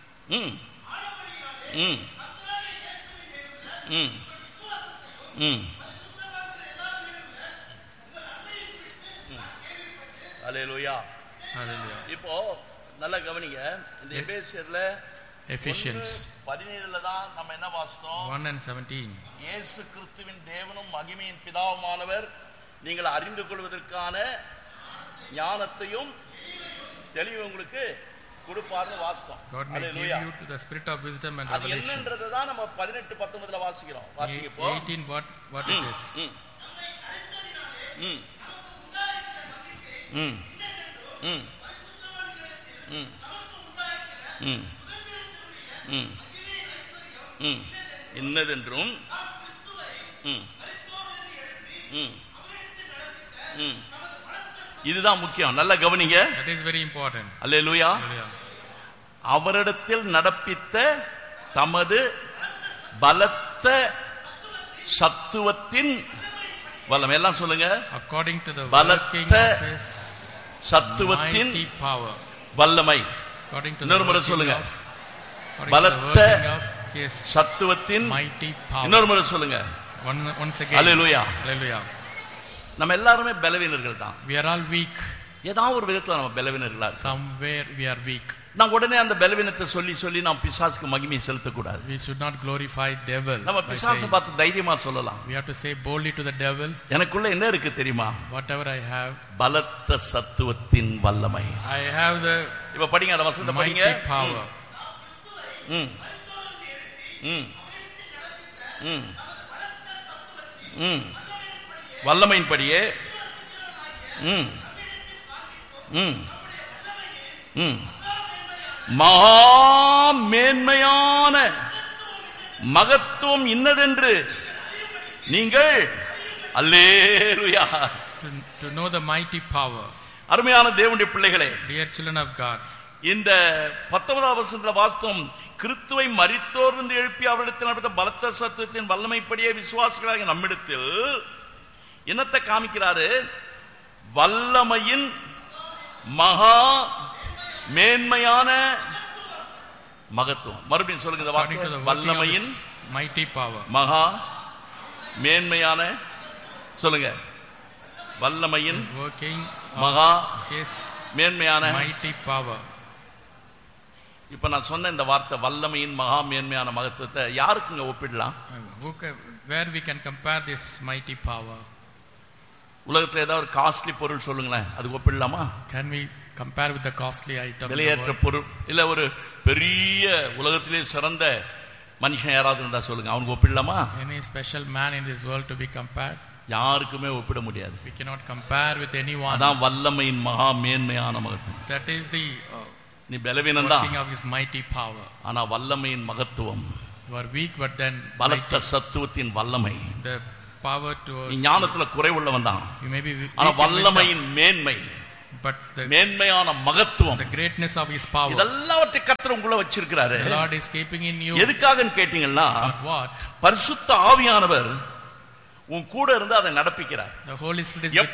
ஹalleluya. Hallelujah. இப்போ நல்லா கவனிங்க, இந்த எபேசியர்ல Ephesians 17ல தான் நம்ம என்ன வாசித்தோம்? 1 and 17. இயேசு கிறிஸ்துவின் தேவனும் மகிமையின் பிதாவுமானவர் நீங்கள் அறிந்து கொள்வதற்கான ஞானத்தையும் தெளிவு உங்களுக்கு கொடுப்பார்னு வாசித்தோம். God may give you to the spirit of wisdom and அது revelation. என்னன்றதை தான் நம்ம 18 19ல வாசிக்கிறோம். வாசிங்க இப்போ. 18 what it is. இன்னதென்றும் இதுதான் முக்கியம். நல்ல கவனிங்க. That is very important. அல்லேலூயா. அவரிடத்தில் நடப்பித்த தமது பலத்த சத்துவத்தின் வல்லமை. எல்லாம் சொல்லுங்க. According to the பலத்த சத்துவத்தின் power, வல்லமை. according to இன்னொரு முறை சொல்லுங்க. பலத்த சத்துவத்தின் mighty power. இன்னொரு முறை சொல்லுங்க. Once again. அல்லேலூயா. Hallelujah. நம்ம எல்லாருமே பலவீனர்கள் தான். We are all weak. ஏதாவது ஒரு விதத்துல நம்ம பலவீனர்களா. Somewhere we are weak. நான் உடனே அந்த பலவீனத்தை சொல்லி நாம் பிசாசுக்கு மகிமை செலுத்த கூடாது. We should not glorify devil. நம்ம பிசாசை பார்த்து தைரியமா சொல்லலாம். We have to say boldly to the devil, எனக்குள்ள என்ன இருக்கு தெரியுமா? whatever I have, பலத்த சத்துவத்தின் வல்லமை. I have the இப்ப படிங்க, அந்த வசனத்தை படிங்க. mighty power. வல்லமையின்படியே மகா மேன்மையான மகத்துவம் இன்னதென்று நீங்கள் அல்லேலூயா. To know the mighty power. அருமையான தேவனுடைய பிள்ளைகளே, dear children of God, இந்த 19வது வசனத்துல வாஸ்தவம் கிறிஸ்துவை மரித்தோரிலிருந்து எழுப்பி அவரிடத்தில் நடத்த பலத்த சத்துவத்தின் வல்லமைப்படியே விசுவாசிகளாக நம்மிடத்தில் என்னத்தை காமிக்கிறாரு? வல்லமையின் மகா மேன்மையான மகத்துவம். மறுபடியும் சொல்லுங்க இந்த வார்த்தை. வல்லமையின் mighty power, மகா மேன்மையான, சொல்லுங்க, வல்லமையின் working மகா his மேன்மையான mighty power. இப்ப நான் சொன்ன இந்த வார்த்தை வல்லமையின் மகா மேன்மையான மகத்துவத்தை யாருக்குங்க ஒப்பிடலாம்? Where we can compare this mighty power? உலகத்துல ஏதாவது ஒரு காஸ்ட்லி பொருள் சொல்லுங்களேன், அது ஒப்பிடலாமா? Can we compare with the costly item? விலையேற்ற பொருள் இல்ல ஒரு பெரிய உலகத்திலே சிறந்த மனுஷன் யாராவது இருந்தா சொல்லுங்க, அவனுக்கு ஒப்பிடலாமா? Any special man in this world to be compared? யாருக்குமே ஒப்பிட முடியாது. We cannot compare with anyone. அதான் வல்லமையின் மகா மேன்மையான மகத்துவம். That is the நீ பலவீனம்தான், working of his mighty power. ஆனா வல்லமையின் மகத்துவம், You are weak but then பலத்த சத்துவத்தின் வல்லமை. the power to நீ ஞானத்துல குறைவுள்ளவன் தான், you may be weak ஆனா in வல்லமையின் மேன்மை, but the மேன்மையான மகத்துவம், the greatness of his power, இதெல்லாவற்றை கர்த்தர் உங்களை வச்சிருக்கிறாரு. the Lord is keeping in you. எதுக்காகன்னு கேட்டீங்கன்னா, What? பரிசுத்த ஆவியானவர் உன் கூட இருந்து அதை நடப்பிக்கிறார். The Holy Spirit is with